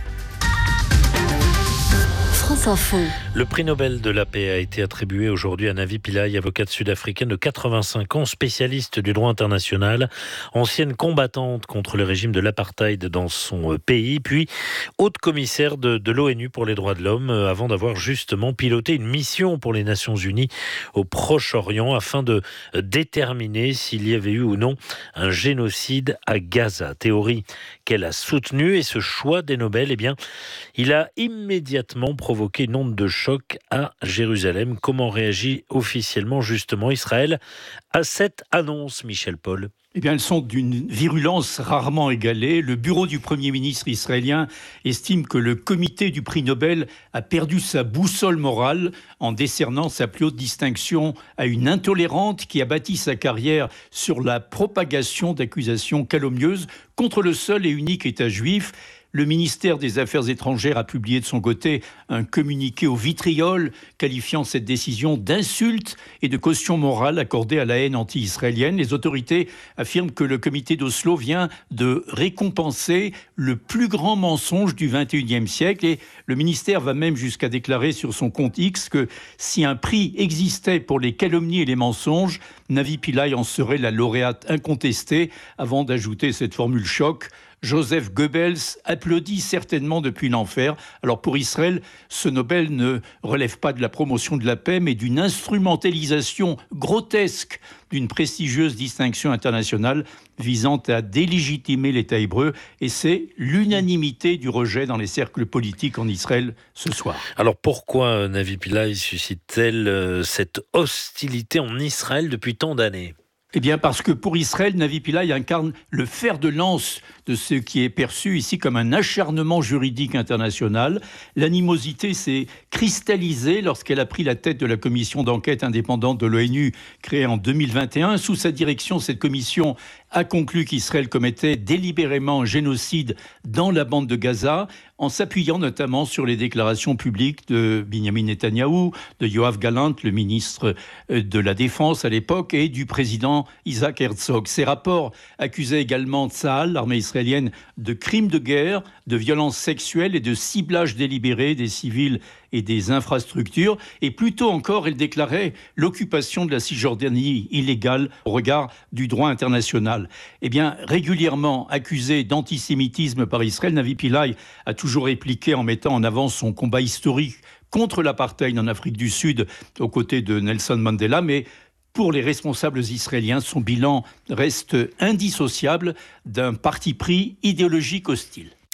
France Info. Le prix Nobel de la paix a été attribué aujourd'hui à Navi Pillay, avocate sud-africaine de quatre-vingt-cinq ans, spécialiste du droit international, ancienne combattante contre le régime de l'apartheid dans son pays, puis haute commissaire de, de l'ONU pour les droits de l'homme, avant d'avoir justement piloté une mission pour les Nations Unies au Proche-Orient afin de déterminer s'il y avait eu ou non un génocide à Gaza. Théorie qu'elle a soutenue, et ce choix des Nobel, eh bien, il a immédiatement provoqué une onde de choc à Jérusalem. Comment réagit officiellement justement Israël à cette annonce, Michel Paul ? Eh bien, elles sont d'une virulence rarement égalée. Le bureau du Premier ministre israélien estime que le comité du prix Nobel a perdu sa boussole morale en décernant sa plus haute distinction à une intolérante qui a bâti sa carrière sur la propagation d'accusations calomnieuses contre le seul et unique État juif. Le ministère des Affaires étrangères a publié de son côté un communiqué au vitriol qualifiant cette décision d'insulte et de caution morale accordée à la haine anti-israélienne. Les autorités affirment que le comité d'Oslo vient de récompenser le plus grand mensonge du vingt et unième siècle, et le ministère va même jusqu'à déclarer sur son compte X que si un prix existait pour les calomnies et les mensonges, Navi Pillay en serait la lauréate incontestée, avant d'ajouter cette formule choc: Joseph Goebbels applaudit certainement depuis l'enfer. Alors pour Israël, ce Nobel ne relève pas de la promotion de la paix, mais d'une instrumentalisation grotesque d'une prestigieuse distinction internationale visant à délégitimer l'État hébreu. Et c'est l'unanimité du rejet dans les cercles politiques en Israël ce soir. Alors pourquoi Navi Pillay suscite-t-elle cette hostilité en Israël depuis tant d'années ? Eh bien parce que pour Israël, Navi Pillay incarne le fer de lance de ce qui est perçu ici comme un acharnement juridique international. L'animosité s'est cristallisée lorsqu'elle a pris la tête de la commission d'enquête indépendante de l'ONU créée en deux mille vingt et un. Sous sa direction, cette commission a conclu qu'Israël commettait délibérément un génocide dans la bande de Gaza, en s'appuyant notamment sur les déclarations publiques de Benjamin Netanyahou, de Yoav Gallant, le ministre de la Défense à l'époque, et du président Isaac Herzog. Ces rapports accusaient également Tsahal, l'armée israélienne, de crimes de guerre, de violences sexuelles et de ciblage délibéré des civils et des infrastructures. Et plus tôt encore, elle déclarait l'occupation de la Cisjordanie illégale au regard du droit international. Eh bien, régulièrement accusée d'antisémitisme par Israël, Navi Pillay a toujours répliqué en mettant en avant son combat historique contre l'apartheid en Afrique du Sud aux côtés de Nelson Mandela, mais pour les responsables israéliens, son bilan reste indissociable d'un parti pris idéologique hostile.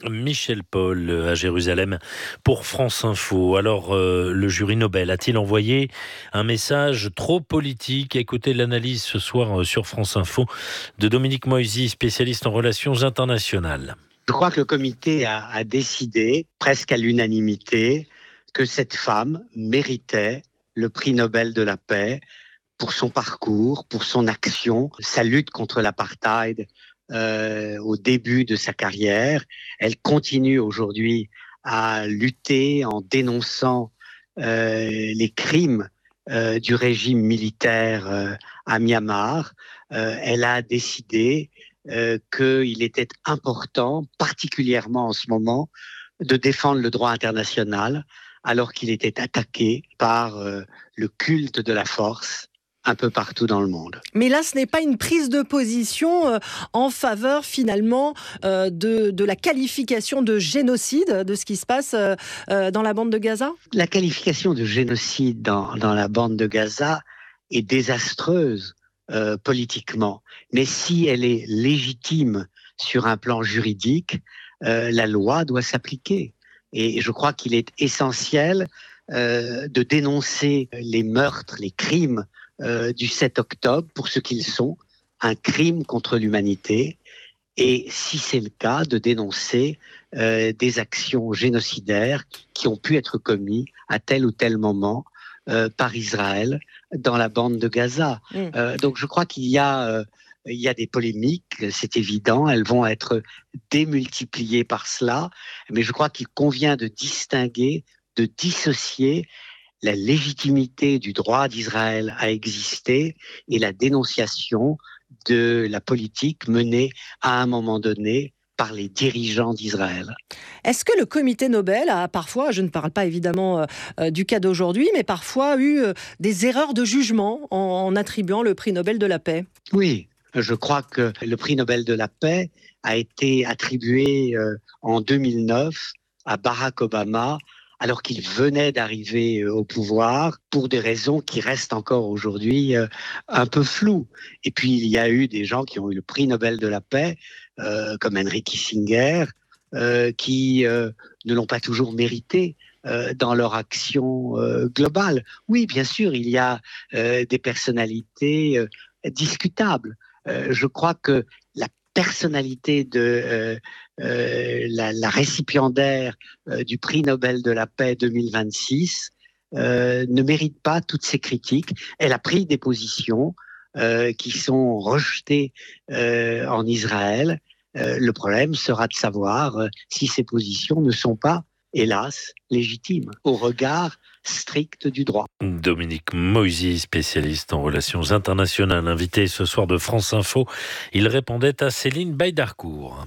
Michel Paul à Jérusalem pour France Info. Alors, euh, le jury Nobel a-t-il envoyé un message trop politique ? Écoutez l'analyse ce soir sur France Info de Dominique Moisy, spécialiste en relations internationales. Je crois que le comité a, a décidé, presque à l'unanimité, que cette femme méritait le prix Nobel de la paix pour son parcours, pour son action, sa lutte contre l'apartheid euh, au début de sa carrière. Elle continue aujourd'hui à lutter en dénonçant euh, les crimes euh, du régime militaire euh, à Myanmar. Euh, elle a décidé euh, qu'il était important, particulièrement en ce moment, de défendre le droit international alors qu'il était attaqué par euh, le culte de la force un peu partout dans le monde. Mais là, ce n'est pas une prise de position euh, en faveur finalement euh, de, de la qualification de génocide de ce qui se passe euh, euh, dans la bande de Gaza ? La qualification de génocide dans, dans la bande de Gaza est désastreuse euh, politiquement. Mais si elle est légitime sur un plan juridique, euh, la loi doit s'appliquer. Et je crois qu'il est essentiel euh, de dénoncer les meurtres, les crimes euh, du sept octobre pour ce qu'ils sont, un crime contre l'humanité. Et si c'est le cas, de dénoncer euh, des actions génocidaires qui ont pu être commises à tel ou tel moment euh, par Israël dans la bande de Gaza. Mmh. Euh, donc je crois qu'il y a... Euh, Il y a des polémiques, c'est évident, elles vont être démultipliées par cela, mais je crois qu'il convient de distinguer, de dissocier la légitimité du droit d'Israël à exister et la dénonciation de la politique menée à un moment donné par les dirigeants d'Israël. Est-ce que le comité Nobel a parfois, je ne parle pas évidemment euh, du cas d'aujourd'hui, mais parfois eu euh, des erreurs de jugement en, en attribuant le prix Nobel de la paix ? Oui. Je crois que le prix Nobel de la paix a été attribué euh, en deux mille neuf à Barack Obama alors qu'il venait d'arriver euh, au pouvoir pour des raisons qui restent encore aujourd'hui euh, un peu floues. Et puis il y a eu des gens qui ont eu le prix Nobel de la paix euh, comme Henry Kissinger euh, qui euh, ne l'ont pas toujours mérité euh, dans leur action euh, globale. Oui, bien sûr, il y a euh, des personnalités euh, discutables. Euh, je crois que la personnalité de euh, euh, la, la récipiendaire euh, du prix Nobel de la paix deux mille vingt-six euh, ne mérite pas toutes ces critiques. Elle a pris des positions euh, qui sont rejetées euh, en Israël. Euh, le problème sera de savoir euh, si ces positions ne sont pas, hélas, légitimes au regard strict du droit. Dominique Moisy, spécialiste en relations internationales, invité ce soir de France Info. Il répondait à Céline Baïdarcourt.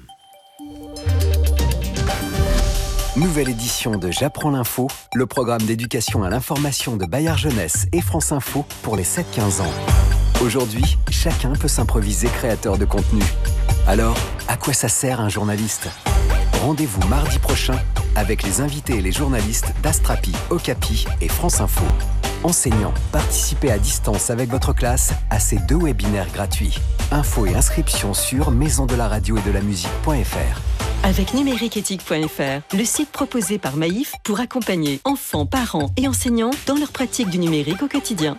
Nouvelle édition de J'apprends l'info, le programme d'éducation à l'information de Bayard Jeunesse et France Info pour les sept quinze ans. Aujourd'hui, chacun peut s'improviser créateur de contenu. Alors, à quoi ça sert un journaliste ? Rendez-vous mardi prochain avec les invités et les journalistes d'Astrapi, Okapi et France Info. Enseignants, participez à distance avec votre classe à ces deux webinaires gratuits. Infos et inscriptions sur maison de la radio et de la musique point f r. Avec numériqueéthique point f r, le site proposé par Maïf pour accompagner enfants, parents et enseignants dans leur pratique du numérique au quotidien.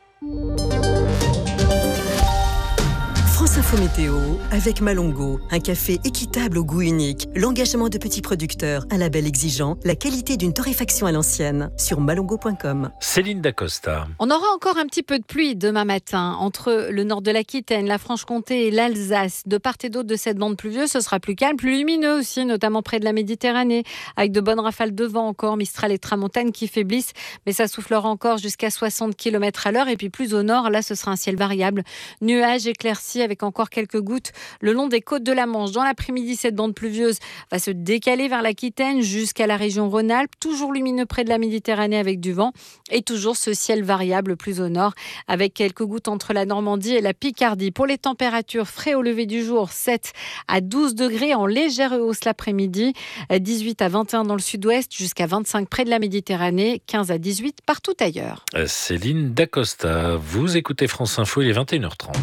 France Info Météo avec Malongo, un café équitable au goût unique, l'engagement de petits producteurs, un label exigeant, la qualité d'une torréfaction à l'ancienne sur malongo point com. Céline Dacosta. On aura encore un petit peu de pluie demain matin entre le nord de l'Aquitaine, la Franche-Comté et l'Alsace. De part et d'autre de cette bande pluvieuse, ce sera plus calme, plus lumineux aussi, notamment près de la Méditerranée, avec de bonnes rafales de vent encore, Mistral et Tramontane qui faiblissent, mais ça soufflera encore jusqu'à soixante kilomètres à l'heure. Et puis plus au nord, là ce sera un ciel variable, nuages éclaircis avec encore quelques gouttes le long des côtes de la Manche. Dans l'après-midi, cette bande pluvieuse va se décaler vers l'Aquitaine jusqu'à la région Rhône-Alpes, toujours lumineux près de la Méditerranée avec du vent et toujours ce ciel variable plus au nord avec quelques gouttes entre la Normandie et la Picardie. Pour les températures, frais au lever du jour, sept à douze degrés en légère hausse l'après-midi, dix-huit à vingt et un dans le sud-ouest, jusqu'à vingt-cinq près de la Méditerranée, quinze à dix-huit partout ailleurs. Céline Dacosta, vous écoutez France Info, il est vingt et une heures trente.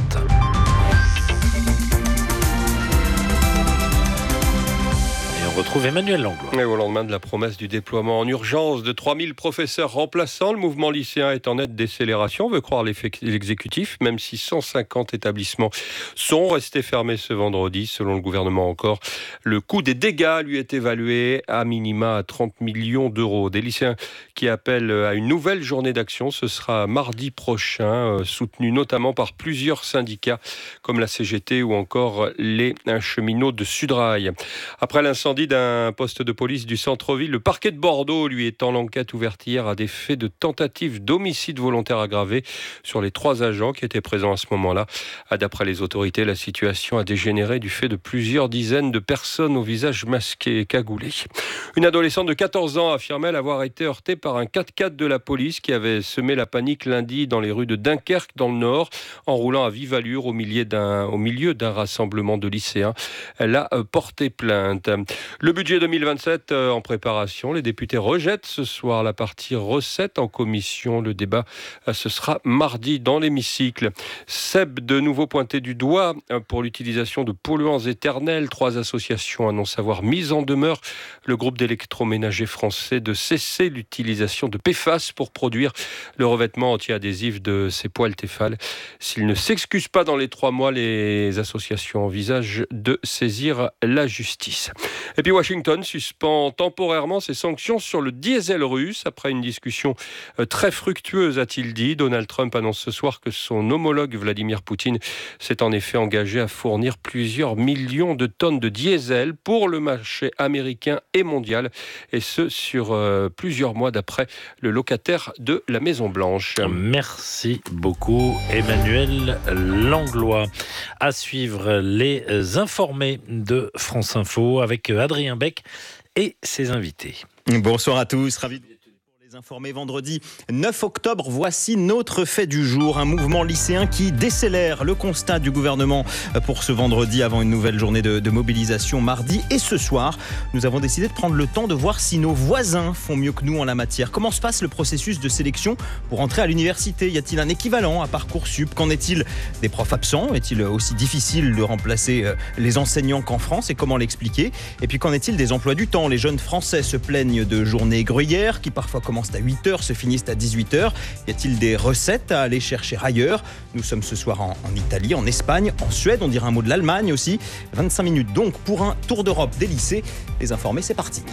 retrouve Emmanuel Langlois. Et au lendemain de la promesse du déploiement en urgence de trois mille professeurs remplaçants, le mouvement lycéen est en nette décélération, veut croire l'exécutif, même si cent cinquante établissements sont restés fermés ce vendredi. Selon le gouvernement encore, le coût des dégâts lui est évalué à minima à trente millions d'euros. Des lycéens qui appellent à une nouvelle journée d'action, ce sera mardi prochain, soutenu notamment par plusieurs syndicats comme la C G T ou encore les cheminots de Sudrail. Après l'incendie d'un poste de police du centre-ville, le parquet de Bordeaux lui étend l'enquête ouverte hier à des faits de tentative d'homicide volontaire aggravé sur les trois agents qui étaient présents à ce moment-là. D'après les autorités, la situation a dégénéré du fait de plusieurs dizaines de personnes au visage masqué et cagoulé. Une adolescente de quatorze ans affirmait avoir été heurtée par un quatre-quatre de la police qui avait semé la panique lundi dans les rues de Dunkerque dans le Nord en roulant à vive allure au milieu d'un, au milieu d'un rassemblement de lycéens. Elle a porté plainte. Le budget deux mille vingt-sept en préparation. Les députés rejettent ce soir la partie recettes en commission. Le débat, ce sera mardi dans l'hémicycle. Seb de nouveau pointé du doigt pour l'utilisation de polluants éternels. Trois associations annoncent avoir mis en demeure le groupe d'électroménager français de cesser l'utilisation de P F A S pour produire le revêtement anti-adhésif de ses poêles Tefal. S'il ne s'excuse pas dans les trois mois, les associations envisagent de saisir la justice. Et puis Washington suspend temporairement ses sanctions sur le diesel russe après une discussion très fructueuse, a-t-il dit. Donald Trump annonce ce soir que son homologue Vladimir Poutine s'est en effet engagé à fournir plusieurs millions de tonnes de diesel pour le marché américain et mondial, et ce sur euh, plusieurs mois d'après le locataire de la Maison-Blanche. Merci beaucoup Emmanuel Langlois. À suivre les informés de France Info avec Adrien Beck et ses invités. Bonsoir à tous, ravi de informé vendredi neuf octobre. Voici notre fait du jour, un mouvement lycéen qui décélère. Le constat du gouvernement pour ce vendredi avant une nouvelle journée de, de mobilisation mardi. Et ce soir, nous avons décidé de prendre le temps de voir si nos voisins font mieux que nous en la matière. Comment se passe le processus de sélection pour entrer à l'université ? Y a-t-il un équivalent à Parcoursup ? Qu'en est-il des profs absents ? Est-il aussi difficile de remplacer les enseignants qu'en France ? Et comment l'expliquer ? Et puis qu'en est-il des emplois du temps ? Les jeunes Français se plaignent de journées gruyères qui parfois commencent à huit heures, se finissent à dix-huit heures. Y a-t-il des recettes à aller chercher ailleurs ? Nous sommes ce soir en, en Italie, en Espagne, en Suède, on dirait un mot de l'Allemagne aussi. vingt-cinq minutes donc pour un tour d'Europe des lycées. Les informés, c'est parti.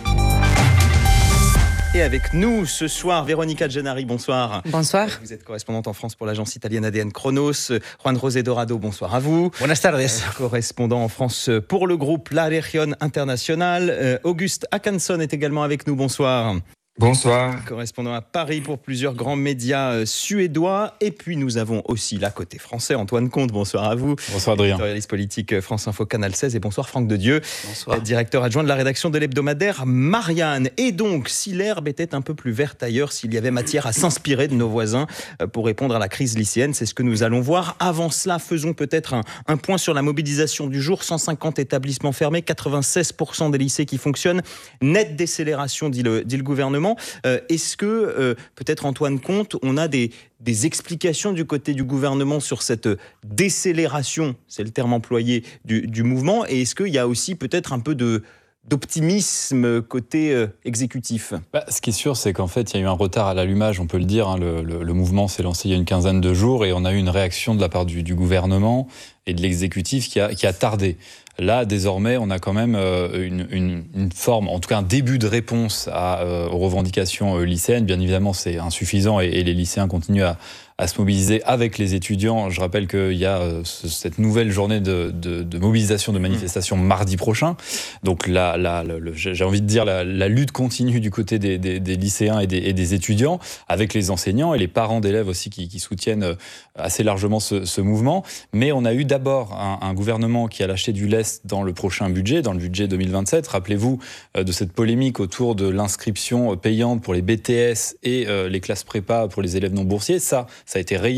Et avec nous ce soir, Véronica Gennari, bonsoir. Bonsoir. Vous êtes correspondante en France pour l'agence italienne A D N Chronos. Juan José Dorado, bonsoir à vous. Buenas tardes. Correspondant en France pour le groupe La Región Internacional. Auguste Akanson est également avec nous, bonsoir. Bonsoir. Correspondant à Paris pour plusieurs grands médias suédois. Et puis nous avons aussi là côté français Antoine Comte. Bonsoir à vous. Bonsoir Adrien. Éditorialiste politique France Info Canal seize. Et bonsoir Franck Dedieu. Bonsoir. Directeur adjoint de la rédaction de l'hebdomadaire Marianne. Et donc si l'herbe était un peu plus verte ailleurs, s'il y avait matière à s'inspirer de nos voisins pour répondre à la crise lycéenne, c'est ce que nous allons voir. Avant cela, faisons peut-être un, un point sur la mobilisation du jour. cent cinquante établissements fermés, quatre-vingt-seize pour cent des lycées qui fonctionnent. Nette décélération, dit le, dit le gouvernement. Euh, est-ce que, euh, peut-être Antoine Comte, on a des, des explications du côté du gouvernement sur cette décélération, c'est le terme employé, du, du mouvement, et est-ce qu'il y a aussi peut-être un peu de, d'optimisme côté euh, exécutif ? Bah, ce qui est sûr, c'est qu'en fait, il y a eu un retard à l'allumage, on peut le dire. Hein, le, le, le mouvement s'est lancé il y a une quinzaine de jours et on a eu une réaction de la part du, du gouvernement et de l'exécutif qui a, qui a tardé. Là, désormais, on a quand même euh, une, une, une forme, en tout cas un début de réponse à, euh, aux revendications euh, lycéennes. Bien évidemment, c'est insuffisant et, et les lycéens continuent à, à se mobiliser avec les étudiants. Je rappelle qu'il y a euh, ce, cette nouvelle journée de, de, de mobilisation, de manifestation mmh. mardi prochain. Donc, la, la, la, le, j'ai envie de dire, la, la lutte continue du côté des, des, des lycéens et des, et des étudiants, avec les enseignants et les parents d'élèves aussi qui, qui soutiennent assez largement ce, ce mouvement. Mais on a eu d'abord un, un gouvernement qui a lâché du lest dans le prochain budget, dans le budget deux mille vingt-sept. Rappelez-vous euh, de cette polémique autour de l'inscription payante pour les B T S et euh, les classes prépa pour les élèves non boursiers. Ça, ça a été rayé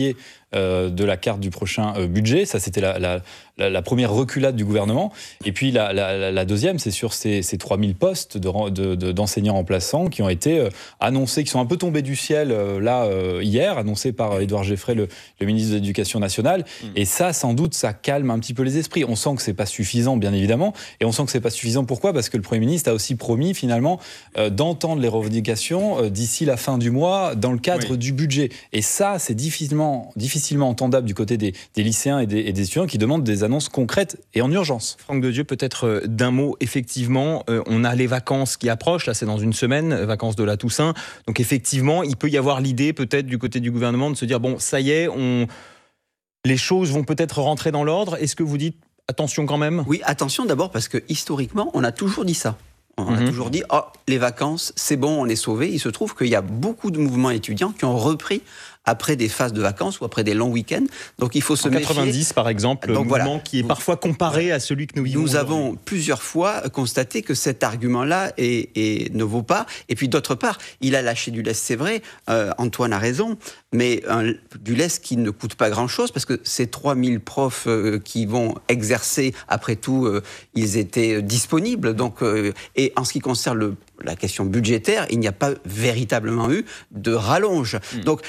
euh, de la carte du prochain euh, budget. Ça, c'était la, la, la, la première reculade du gouvernement. Et puis la, la, la deuxième, c'est sur ces, ces trois mille postes de, de, de, d'enseignants remplaçants qui ont été euh, annoncés, qui sont un peu tombés du ciel euh, là euh, hier, annoncés par Édouard Geffray, le, le ministre de l'Éducation nationale. Mmh. Et ça, sans doute, ça calme un petit peu les esprits. On sent que c'est pas suffisant, bien évidemment, et on sent que c'est pas suffisant. Pourquoi ? Parce que le Premier ministre a aussi promis finalement euh, d'entendre les revendications euh, d'ici la fin du mois dans le cadre oui. du budget. Et ça, c'est difficilement, difficilement entendable du côté des, des lycéens et des, et des étudiants qui demandent des annonces concrètes et en urgence. Franck Dedieu, peut-être euh, d'un mot, effectivement, euh, on a les vacances qui approchent, là c'est dans une semaine, euh, vacances de la Toussaint, donc effectivement, il peut y avoir l'idée peut-être du côté du gouvernement de se dire, bon, ça y est, on... les choses vont peut-être rentrer dans l'ordre. Est-ce que vous dites attention quand même ? Oui, attention d'abord parce que historiquement, on a toujours dit ça. On mmh. a toujours dit, oh, les vacances, c'est bon, on est sauvés. Il se trouve qu'il y a beaucoup de mouvements étudiants qui ont repris après des phases de vacances ou après des longs week-ends. Donc il faut se méfier. En quatre-vingt-dix, par exemple, le Donc, mouvement voilà. qui est parfois comparé à celui que nous vivons. Nous avons plusieurs fois constaté que cet argument-là est, est, ne vaut pas. Et puis d'autre part, il a lâché du lest, c'est vrai. Euh, Antoine a raison. Mais un, du lest qui ne coûte pas grand-chose, parce que ces trois mille profs euh, qui vont exercer, après tout, euh, ils étaient disponibles. Donc, euh, et en ce qui concerne le, la question budgétaire, il n'y a pas véritablement eu de rallonge. Mmh. Donc,